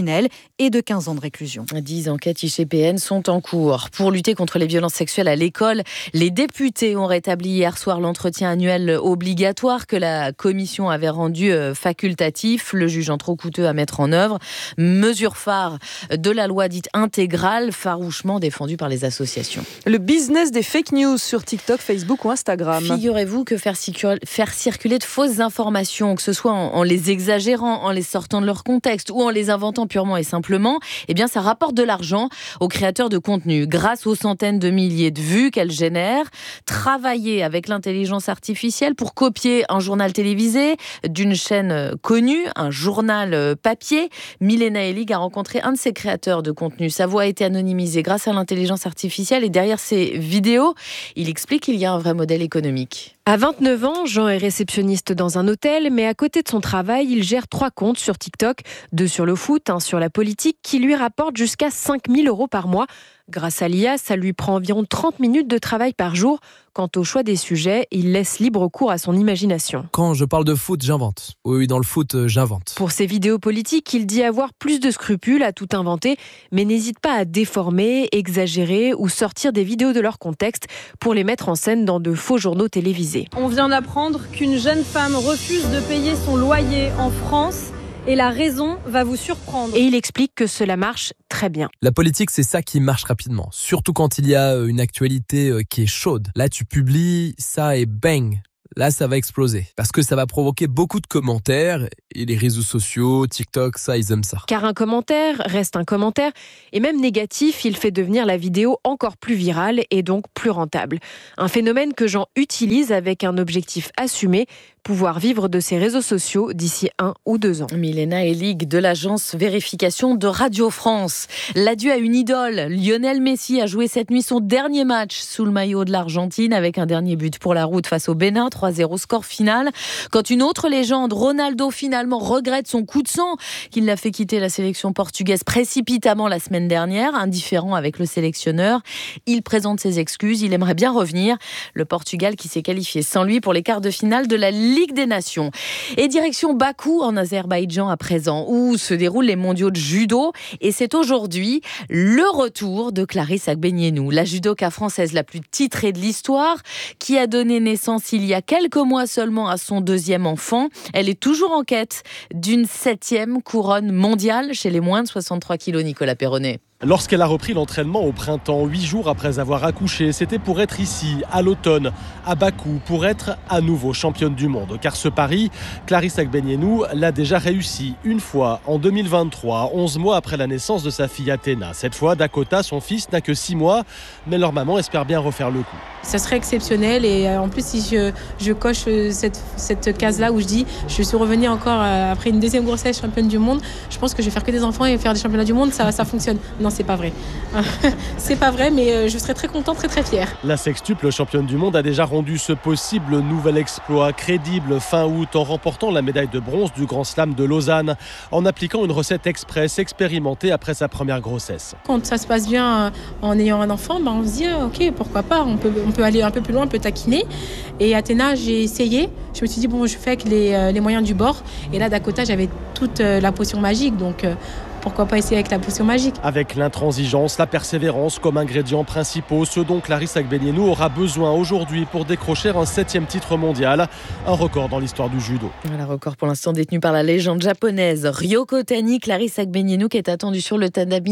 criminel et de 15 ans de réclusion. 10 enquêtes IGPN sont en cours. Pour lutter contre les violences sexuelles à l'école, les députés ont rétabli hier soir l'entretien annuel obligatoire que la commission avait rendu facultatif, le jugeant trop coûteux à mettre en œuvre. Mesure phare de la loi dite intégrale, farouchement défendue par les associations. Le business des fake news sur TikTok, Facebook ou Instagram. Figurez-vous que faire circuler de fausses informations, que ce soit en les exagérant, en les sortant de leur contexte ou en les inventant purement et simplement, eh bien ça rapporte de l'argent aux créateurs de contenu grâce aux centaines de milliers de vues qu'elles génèrent. Travailler avec l'intelligence artificielle pour copier un journal télévisé d'une chaîne connue, un journal papier. Milena Elig a rencontré un de ses créateurs de contenu. Sa voix a été anonymisée grâce à l'intelligence artificielle et derrière ces vidéos, il explique qu'il y a un vrai modèle économique. À 29 ans, Jean est réceptionniste dans un hôtel, mais à côté de son travail, il gère 3 comptes sur TikTok, 2 sur le foot, 1 sur la politique, qui lui rapportent jusqu'à 5 000 € par mois. Grâce à l'IA, ça lui prend environ 30 minutes de travail par jour. Quant au choix des sujets, il laisse libre cours à son imagination. Quand je parle de foot, j'invente. Oui, dans le foot, j'invente. Pour ses vidéos politiques, il dit avoir plus de scrupules à tout inventer, mais n'hésite pas à déformer, exagérer ou sortir des vidéos de leur contexte pour les mettre en scène dans de faux journaux télévisés. On vient d'apprendre qu'une jeune femme refuse de payer son loyer en France. Et la raison va vous surprendre. Et il explique que cela marche très bien. La politique, c'est ça qui marche rapidement. Surtout quand il y a une actualité qui est chaude. Là, tu publies ça et bang, là, ça va exploser. Parce que ça va provoquer beaucoup de commentaires. Et les réseaux sociaux, TikTok, ça, ils aiment ça. Car un commentaire reste un commentaire. Et même négatif, il fait devenir la vidéo encore plus virale et donc plus rentable. Un phénomène que Jean utilise avec un objectif assumé, pouvoir vivre de ses réseaux sociaux d'ici 1 ou 2 ans. Milena Elig de l'agence Vérification de Radio France. L'adieu à une idole. Lionel Messi a joué cette nuit son dernier match sous le maillot de l'Argentine avec un dernier but pour la route face au Bénin, 3-0 score final. Quand une autre légende, Ronaldo, finalement regrette son coup de sang qu'il l'a fait quitter la sélection portugaise précipitamment la semaine dernière, indifférent avec le sélectionneur. Il présente ses excuses, il aimerait bien revenir. Le Portugal qui s'est qualifié sans lui pour les quarts de finale de la Ligue des Nations. Et direction Bakou en Azerbaïdjan à présent, où se déroulent les mondiaux de judo. Et c'est aujourd'hui le retour de Clarisse Agbenienou, la judoka française la plus titrée de l'histoire, qui a donné naissance il y a quelques mois seulement à son 2e enfant. Elle est toujours en quête d'une 7e couronne mondiale chez les moins de 63 kilos, Nicolas Perronnet. Lorsqu'elle a repris l'entraînement au printemps, 8 jours après avoir accouché, c'était pour être ici, à l'automne, à Bakou, pour être à nouveau championne du monde. Car ce pari, Clarisse Agbenienou l'a déjà réussi une fois, en 2023, 11 mois après la naissance de sa fille Athéna. Cette fois, Dakota, son fils, n'a que 6 mois, mais leur maman espère bien refaire le coup. Ça serait exceptionnel et en plus si je coche cette case-là où je dis je suis revenue encore après une 2e grossesse championne du monde, je pense que je vais faire que des enfants et faire des championnats du monde, ça fonctionne. Non, c'est pas vrai. C'est pas vrai, mais je serais très contente, très très fière. La sextuple championne du monde a déjà rendu ce possible nouvel exploit crédible fin août en remportant la médaille de bronze du Grand Slam de Lausanne en appliquant une recette express expérimentée après sa première grossesse. Quand ça se passe bien en ayant un enfant, on se dit ok, pourquoi pas, on peut aller un peu plus loin, on peut taquiner. Et Athéna, j'ai essayé. Je me suis dit je fais avec les moyens du bord. Et là, Dakota, j'avais toute la potion magique, donc pourquoi pas essayer avec la potion magique. Avec l'intransigeance, la persévérance comme ingrédients principaux, ce dont Clarisse Agbenienou aura besoin aujourd'hui pour décrocher un 7e titre mondial, un record dans l'histoire du judo. Un record pour l'instant détenu par la légende japonaise Ryoko Tani. Clarisse Agbenienou qui est attendue sur le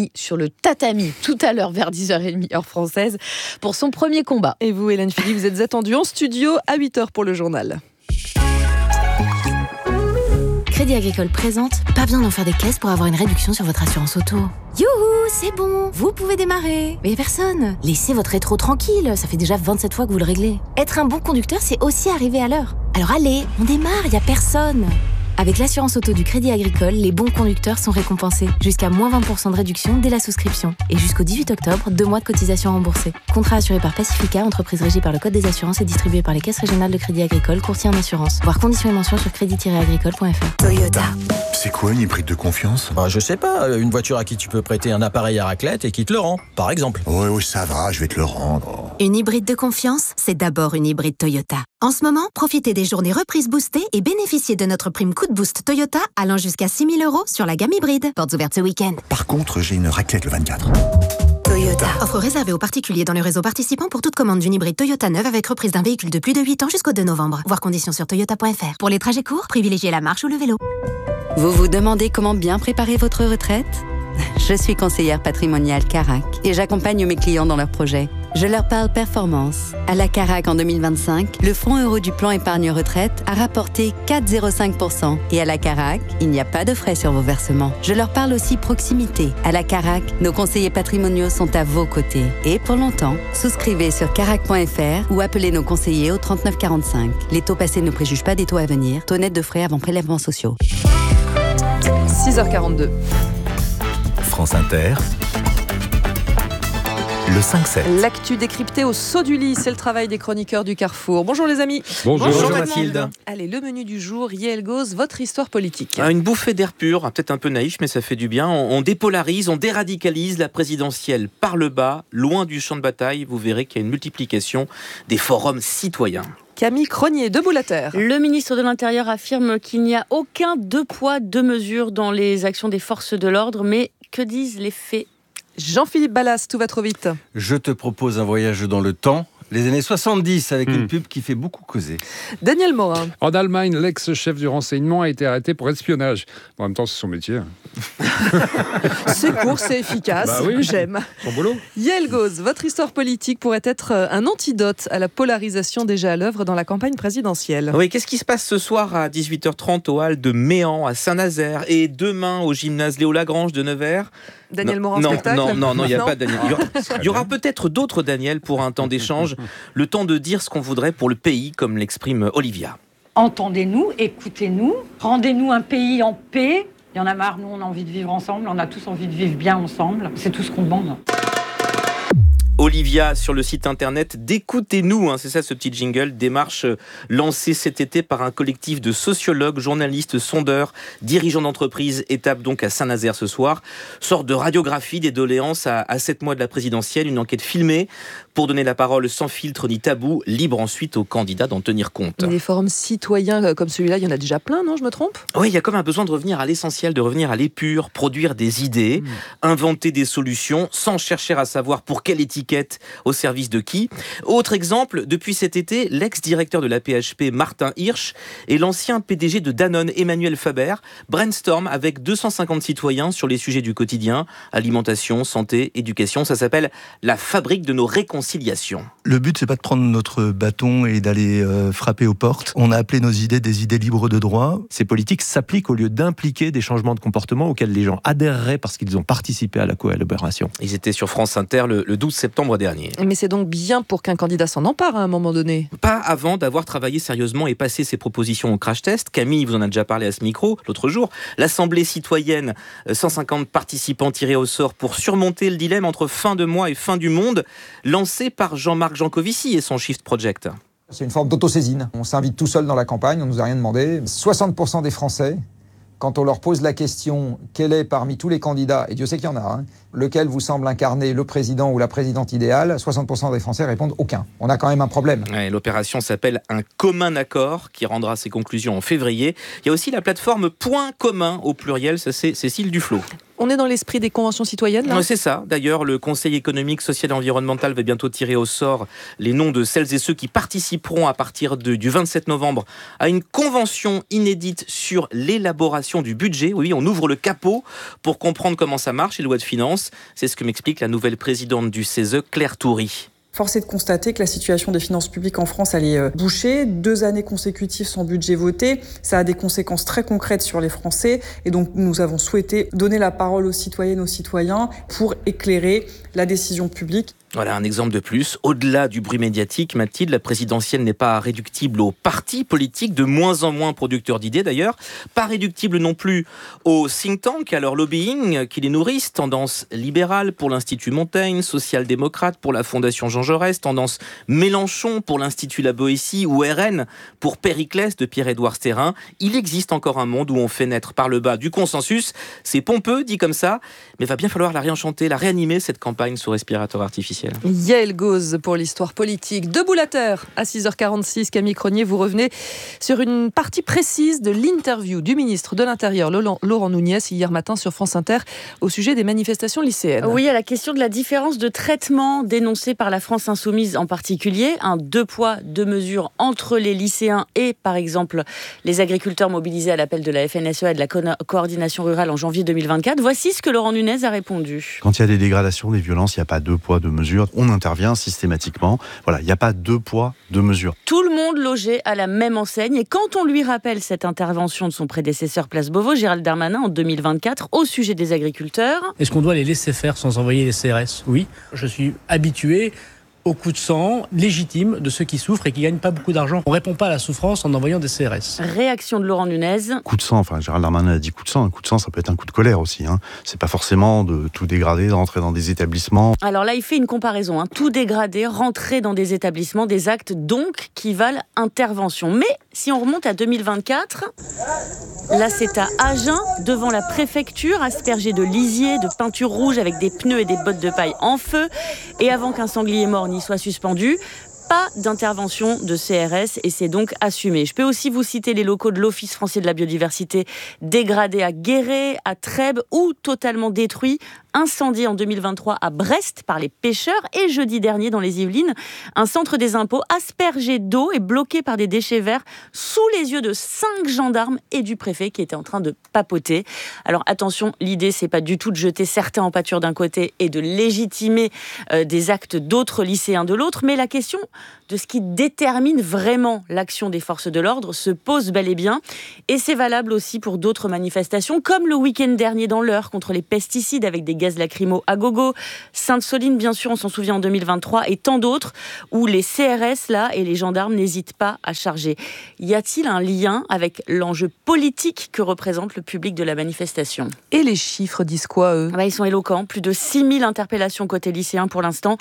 tatami tout à l'heure vers 10h30 heure française pour son premier combat. Et vous, Hélène Philly, vous êtes attendue en studio à 8h pour le journal. Crédit Agricole présente, pas besoin d'en faire des caisses pour avoir une réduction sur votre assurance auto. Youhou, c'est bon, vous pouvez démarrer. Mais personne. Laissez votre rétro tranquille, ça fait déjà 27 fois que vous le réglez. Être un bon conducteur, c'est aussi arriver à l'heure. Alors allez, on démarre, y a personne. Avec l'assurance auto du Crédit Agricole, les bons conducteurs sont récompensés. Jusqu'à moins 20% de réduction dès la souscription. Et jusqu'au 18 octobre, 2 mois de cotisation remboursée. Contrat assuré par Pacifica, entreprise régie par le Code des assurances et distribué par les caisses régionales de Crédit Agricole, courtier en assurance. Voir conditions et mentions sur crédit-agricole.fr. Toyota. C'est quoi une hybride de confiance ? Je sais pas, une voiture à qui tu peux prêter un appareil à raclette et qui te le rend, par exemple. Oui, ça va, je vais te le rendre. Une hybride de confiance, c'est d'abord une hybride Toyota. En ce moment, profitez des journées reprises boostées et bénéficiez de notre prime coup de boost Toyota allant jusqu'à 6 000 € sur la gamme hybride. Portes ouvertes ce week-end. Par contre, j'ai une raclette le 24. Toyota. Offre réservée aux particuliers dans le réseau participant pour toute commande d'une hybride Toyota neuve avec reprise d'un véhicule de plus de 8 ans jusqu'au 2 novembre. Voir conditions sur toyota.fr. Pour les trajets courts, privilégiez la marche ou le vélo. Vous vous demandez comment bien préparer votre retraite ? Je suis conseillère patrimoniale Carac et j'accompagne mes clients dans leurs projets. Je leur parle performance. À la Carac en 2025, le fonds euro du plan épargne retraite a rapporté 4,05%. Et à la Carac, il n'y a pas de frais sur vos versements. Je leur parle aussi proximité. À la Carac, nos conseillers patrimoniaux sont à vos côtés. Et pour longtemps, souscrivez sur carac.fr ou appelez nos conseillers au 39 45. Les taux passés ne préjugent pas des taux à venir. Taux net de frais avant prélèvements sociaux. 6h42. France Inter, le 5-7. L'actu décryptée au saut du lit, c'est le travail des chroniqueurs du Carrefour. Bonjour les amis. Bonjour Mathilde. Allez, le menu du jour, Yael Gauz, votre histoire politique. Une bouffée d'air pur, peut-être un peu naïf, mais ça fait du bien. On dépolarise, on déradicalise la présidentielle par le bas, loin du champ de bataille. Vous verrez qu'il y a une multiplication des forums citoyens. Camille Cronier, debout la terre. Le ministre de l'Intérieur affirme qu'il n'y a aucun 2 poids 2 mesures dans les actions des forces de l'ordre, mais que disent les faits ? Jean-Philippe Ballas, tout va trop vite. Je te propose un voyage dans le temps, les années 70, avec une pub qui fait beaucoup causer. Daniel Morin. En Allemagne, l'ex-chef du renseignement a été arrêté pour espionnage. En même temps, c'est son métier. C'est court, c'est efficace. Bah oui, j'aime. Son boulot. Yael Gauz, votre histoire politique pourrait être un antidote à la polarisation déjà à l'œuvre dans la campagne présidentielle. Oui, qu'est-ce qui se passe ce soir à 18h30 au hall de Méan, à Saint-Nazaire, et demain au gymnase Léo Lagrange de Nevers ? Daniel Morin, spectacle ? Non, il n'y a pas de Daniel. Il y aura peut-être d'autres Daniel pour un temps d'échange, le temps de dire ce qu'on voudrait pour le pays, comme l'exprime Olivia. Entendez-nous, écoutez-nous, rendez-nous un pays en paix. Il y en a marre, nous on a envie de vivre ensemble, on a tous envie de vivre bien ensemble, c'est tout ce qu'on demande. Olivia sur le site internet d'Écoutez-nous, c'est ça ce petit jingle, démarche lancée cet été par un collectif de sociologues, journalistes, sondeurs, dirigeants d'entreprises, étape donc à Saint-Nazaire ce soir, sorte de radiographie des doléances à 7 mois de la présidentielle, une enquête filmée pour donner la parole sans filtre ni tabou, libre ensuite aux candidats d'en tenir compte. Mais des forums citoyens comme celui-là, il y en a déjà plein, non, je me trompe ? Oui, il y a comme un besoin de revenir à l'essentiel, de revenir à l'épure, produire des idées, inventer des solutions sans chercher à savoir pour quelle étiquette au service de qui. Autre exemple, depuis cet été, l'ex-directeur de la PHP, Martin Hirsch, et l'ancien PDG de Danone, Emmanuel Faber, brainstorm avec 250 citoyens sur les sujets du quotidien, alimentation, santé, éducation. Ça s'appelle la fabrique de nos réconciliations. Le but, c'est pas de prendre notre bâton et d'aller frapper aux portes. On a appelé nos idées des idées libres de droit. Ces politiques s'appliquent au lieu d'impliquer des changements de comportement auxquels les gens adhéreraient parce qu'ils ont participé à la collaboration. Ils étaient sur France Inter le 12 septembre dernier. Mais c'est donc bien pour qu'un candidat s'en empare à un moment donné. Pas avant d'avoir travaillé sérieusement et passé ses propositions au crash test. Camille vous en a déjà parlé à ce micro l'autre jour. L'Assemblée citoyenne, 150 participants tirés au sort pour surmonter le dilemme entre fin de mois et fin du monde, lancé par Jean-Marc Jancovici et son Shift Project. C'est une forme d'autosaisine. On s'invite tout seul dans la campagne, on ne nous a rien demandé. 60% des Français, quand on leur pose la question quel est parmi tous les candidats, et Dieu sait qu'il y en a, lequel vous semble incarner le président ou la présidente idéale, 60% des Français répondent aucun. On a quand même un problème. Ouais, l'opération s'appelle un commun accord qui rendra ses conclusions en février. Il y a aussi la plateforme Point commun au pluriel, ça c'est Cécile Duflot. On est dans l'esprit des conventions citoyennes là ? Ouais, c'est ça. D'ailleurs, le Conseil économique, social et environnemental va bientôt tirer au sort les noms de celles et ceux qui participeront à partir du 27 novembre à une convention inédite sur l'élaboration du budget. Oui, on ouvre le capot pour comprendre comment ça marche, les lois de finances. C'est ce que m'explique la nouvelle présidente du CESE, Claire Toury. Force est de constater que la situation des finances publiques en France, elle est bouchée. 2 années consécutives sans budget voté, ça a des conséquences très concrètes sur les Français. Et donc, nous avons souhaité donner la parole aux citoyennes, aux citoyens pour éclairer la décision publique. Voilà un exemple de plus. Au-delà du bruit médiatique, Mathilde, la présidentielle n'est pas réductible aux partis politiques, de moins en moins producteurs d'idées d'ailleurs. Pas réductible non plus aux think tanks, à leur lobbying qui les nourrissent. Tendance libérale pour l'Institut Montaigne, social-démocrate pour la Fondation Jean Jaurès, tendance Mélenchon pour l'Institut La Boétie ou RN pour Périclès de Pierre-Édouard Stérin. Il existe encore un monde où on fait naître par le bas du consensus. C'est pompeux, dit comme ça, mais va bien falloir la réenchanter, la réanimer, cette campagne sous respirateur artificiel. officielle. Yael Gauze pour l'histoire politique. Debout la terre, à 6h46, Camille Cronier, vous revenez sur une partie précise de l'interview du ministre de l'Intérieur, Laurent Nunez, hier matin sur France Inter, au sujet des manifestations lycéennes. Oui, à la question de la différence de traitement dénoncée par la France Insoumise en particulier, un 2 poids, 2 mesures entre les lycéens et, par exemple, les agriculteurs mobilisés à l'appel de la FNSEA et de la coordination rurale en janvier 2024. Voici ce que Laurent Nunez a répondu. Quand il y a des dégradations, des violences, il n'y a pas 2 poids, 2 mesures. On intervient systématiquement. Voilà, il n'y a pas 2 poids, 2 mesures. Tout le monde logé à la même enseigne. Et quand on lui rappelle cette intervention de son prédécesseur Place Beauvau, Gérald Darmanin, en 2024, au sujet des agriculteurs... Est-ce qu'on doit les laisser faire sans envoyer les CRS ? Oui. Je suis habitué au coup de sang légitime de ceux qui souffrent et qui ne gagnent pas beaucoup d'argent. On ne répond pas à la souffrance en envoyant des CRS. Réaction de Laurent Nunez. Coup de sang, Gérald Darmanin a dit coup de sang. Un coup de sang, ça peut être un coup de colère aussi. C'est pas forcément de tout dégrader, de rentrer dans des établissements. Alors là, il fait une comparaison. Tout dégrader, rentrer dans des établissements, des actes donc qui valent intervention. Mais si on remonte à 2024, là c'est à Agen, devant la préfecture, aspergé de lisier, de peinture rouge avec des pneus et des bottes de paille en feu. Et avant qu'un sanglier mort n'y soit suspendu, pas d'intervention de CRS et c'est donc assumé. Je peux aussi vous citer les locaux de l'Office français de la biodiversité dégradés à Guéret, à Trèbes ou totalement détruits, incendiés en 2023 à Brest par les pêcheurs et jeudi dernier dans les Yvelines, un centre des impôts aspergé d'eau et bloqué par des déchets verts sous les yeux de 5 gendarmes et du préfet qui étaient en train de papoter. Alors attention, l'idée c'est pas du tout de jeter certains en pâture d'un côté et de légitimer des actes d'autres lycéens de l'autre, mais la question de ce qui détermine vraiment l'action des forces de l'ordre se pose bel et bien. Et c'est valable aussi pour d'autres manifestations, comme le week-end dernier dans l'Eure contre les pesticides avec des gaz lacrymaux à gogo, Sainte-Soline, bien sûr, on s'en souvient en 2023, et tant d'autres, où les CRS, là, et les gendarmes n'hésitent pas à charger. Y a-t-il un lien avec l'enjeu politique que représente le public de la manifestation ? Et les chiffres disent quoi, eux ? Ils sont éloquents. Plus de 6000 interpellations côté lycéen pour l'instant,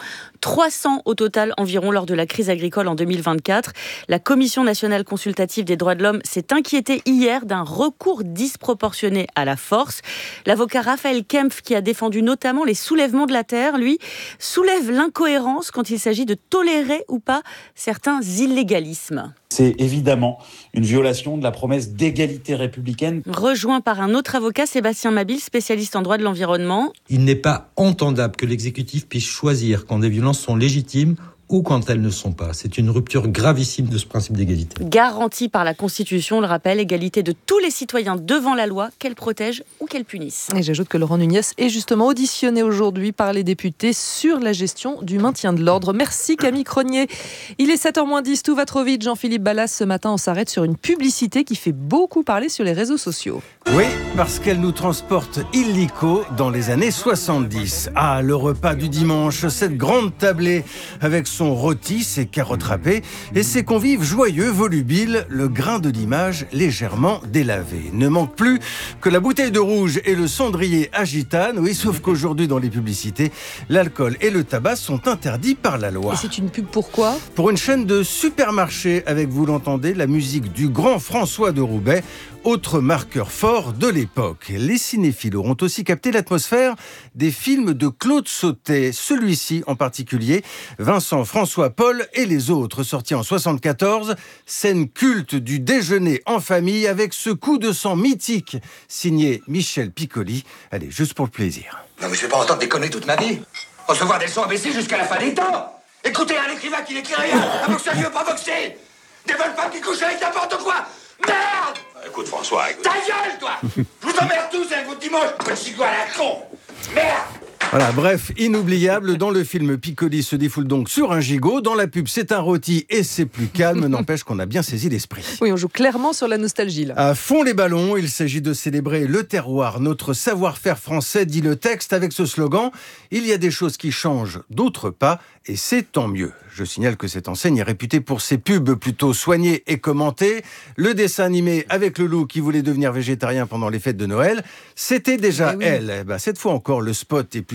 300 au total environ lors de la crise agricole en 2024. La Commission nationale consultative des droits de l'homme s'est inquiétée hier d'un recours disproportionné à la force. L'avocat Raphaël Kempf, qui a défendu notamment les soulèvements de la terre, lui, soulève l'incohérence quand il s'agit de tolérer ou pas certains illégalismes. C'est évidemment une violation de la promesse d'égalité républicaine. Rejoint par un autre avocat, Sébastien Mabille, spécialiste en droit de l'environnement. Il n'est pas entendable que l'exécutif puisse choisir quand des violences sont légitimes ou quand elles ne sont pas. C'est une rupture gravissime de ce principe d'égalité. Garantie par la Constitution, on le rappelle, égalité de tous les citoyens devant la loi, qu'elle protège ou qu'elle punisse. Et j'ajoute que Laurent Nunez est justement auditionné aujourd'hui par les députés sur la gestion du maintien de l'ordre. Merci Camille Cronier. Il est 7h10, tout va trop vite. Jean-Philippe Ballas, ce matin, on s'arrête sur une publicité qui fait beaucoup parler sur les réseaux sociaux. Oui, parce qu'elle nous transporte illico dans les années 70. Ah, le repas du dimanche, cette grande tablée avec son rôti, ses carottes râpées et ses convives joyeux, volubiles, le grain de l'image légèrement délavé. Ne manque plus que la bouteille de rouge et le cendrier à gitane. Oui, sauf qu'aujourd'hui, dans les publicités, l'alcool et le tabac sont interdits par la loi. Et c'est une pub pourquoi ? Pour une chaîne de supermarchés avec, vous l'entendez, la musique du grand François de Roubaix, autre marqueur fort de l'époque. Les cinéphiles auront aussi capté l'atmosphère des films de Claude Sautet, celui-ci en particulier, Vincent, François, Paul et les autres, sortis en 74, scène culte du déjeuner en famille avec ce coup de sang mythique, signé Michel Piccoli. Allez, juste pour le plaisir. Non mais je vais pas entendre déconner toute ma vie. Recevoir des leçons ABC jusqu'à la fin des temps. Écoutez un écrivain qui n'écrit rien, un boxeur qui veut pas boxer, des bonnes femmes qui couchent avec n'importe quoi. Merde! Écoute François, écoute. Ta gueule, toi! Je vous emmerde tous avec votre dimanche, petit gars à la con! Merde! Voilà, bref, inoubliable. Dans le film, Piccoli se défoule donc sur un gigot. Dans la pub, c'est un rôti et c'est plus calme. N'empêche qu'on a bien saisi l'esprit. Oui, on joue clairement sur la nostalgie, là. À fond les ballons, il s'agit de célébrer le terroir, notre savoir-faire français, dit le texte avec ce slogan. Il y a des choses qui changent, d'autres pas, et c'est tant mieux. Je signale que cette enseigne est réputée pour ses pubs plutôt soignées et commentées. Le dessin animé avec le loup qui voulait devenir végétarien pendant les fêtes de Noël, c'était déjà elle. Cette fois encore, le spot est plutôt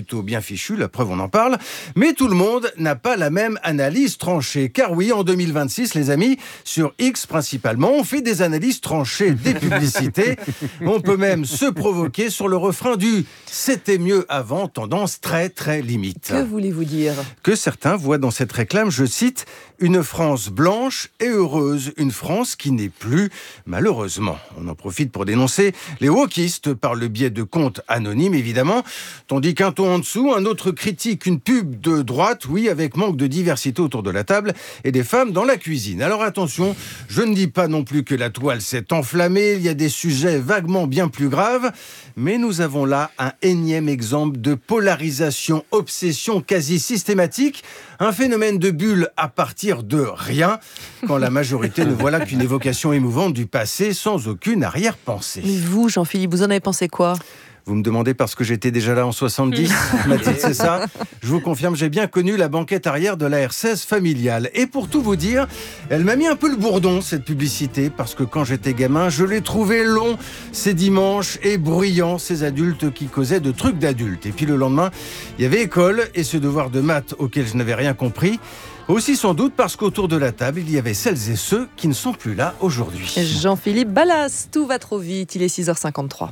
plutôt bien fichu, la preuve on en parle. Mais tout le monde n'a pas la même analyse tranchée. Car oui, en 2026, les amis, sur X principalement, on fait des analyses tranchées des publicités. On peut même se provoquer sur le refrain du « c'était mieux avant », tendance très très limite. Que voulez-vous dire ? Que certains voient dans cette réclame, je cite, « une France blanche et heureuse, une France qui n'est plus, malheureusement ». On en profite pour dénoncer les wokistes par le biais de comptes anonymes, évidemment, tandis qu'un ton en dessous, un autre critique une pub de droite, oui, avec manque de diversité autour de la table et des femmes dans la cuisine. Alors attention, je ne dis pas non plus que la toile s'est enflammée, il y a des sujets vaguement bien plus graves, mais nous avons là un énième exemple de polarisation, obsession quasi systématique, un phénomène de bulle à partir de rien, quand la majorité ne voit là qu'une évocation émouvante du passé sans aucune arrière-pensée. Mais vous, Jean-Philippe, vous en avez pensé quoi ? Vous me demandez parce que j'étais déjà là en 70, Mathilde, c'est ça ? Je vous confirme, j'ai bien connu la banquette arrière de la R16 familiale. Et pour tout vous dire, elle m'a mis un peu le bourdon, cette publicité, parce que quand j'étais gamin, je l'ai trouvé long, ces dimanches, et bruyant, ces adultes qui causaient de trucs d'adultes. Et puis le lendemain, il y avait école et ce devoir de maths auquel je n'avais rien compris. Aussi sans doute parce qu'autour de la table, il y avait celles et ceux qui ne sont plus là aujourd'hui. Jean-Philippe Ballas, tout va trop vite, il est 6h53.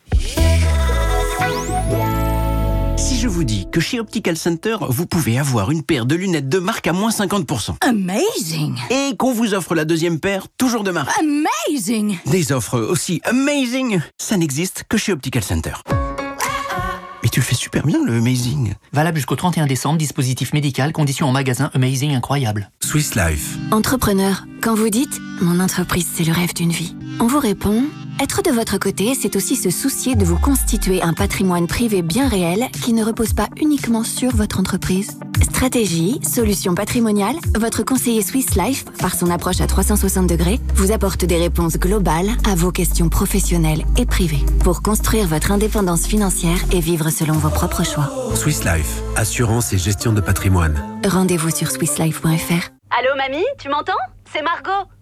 Si je vous dis que chez Optical Center, vous pouvez avoir une paire de lunettes de marque à moins 50%. Amazing! Et qu'on vous offre la deuxième paire, toujours de marque. Amazing! Des offres aussi amazing, ça n'existe que chez Optical Center. Mais tu le fais super bien, le Amazing. Valable jusqu'au 31 décembre, dispositif médical, conditions en magasin, Amazing incroyable. Swiss Life. Entrepreneur, quand vous dites « mon entreprise, c'est le rêve d'une vie », on vous répond « être de votre côté, c'est aussi se soucier de vous constituer un patrimoine privé bien réel qui ne repose pas uniquement sur votre entreprise ». Stratégie, solution patrimoniale, votre conseiller Swiss Life, par son approche à 360 degrés, vous apporte des réponses globales à vos questions professionnelles et privées pour construire votre indépendance financière et vivre selon vos propres choix. Swiss Life, assurance et gestion de patrimoine. Rendez-vous sur swisslife.fr. Allô mamie, tu m'entends ? C'est Margot.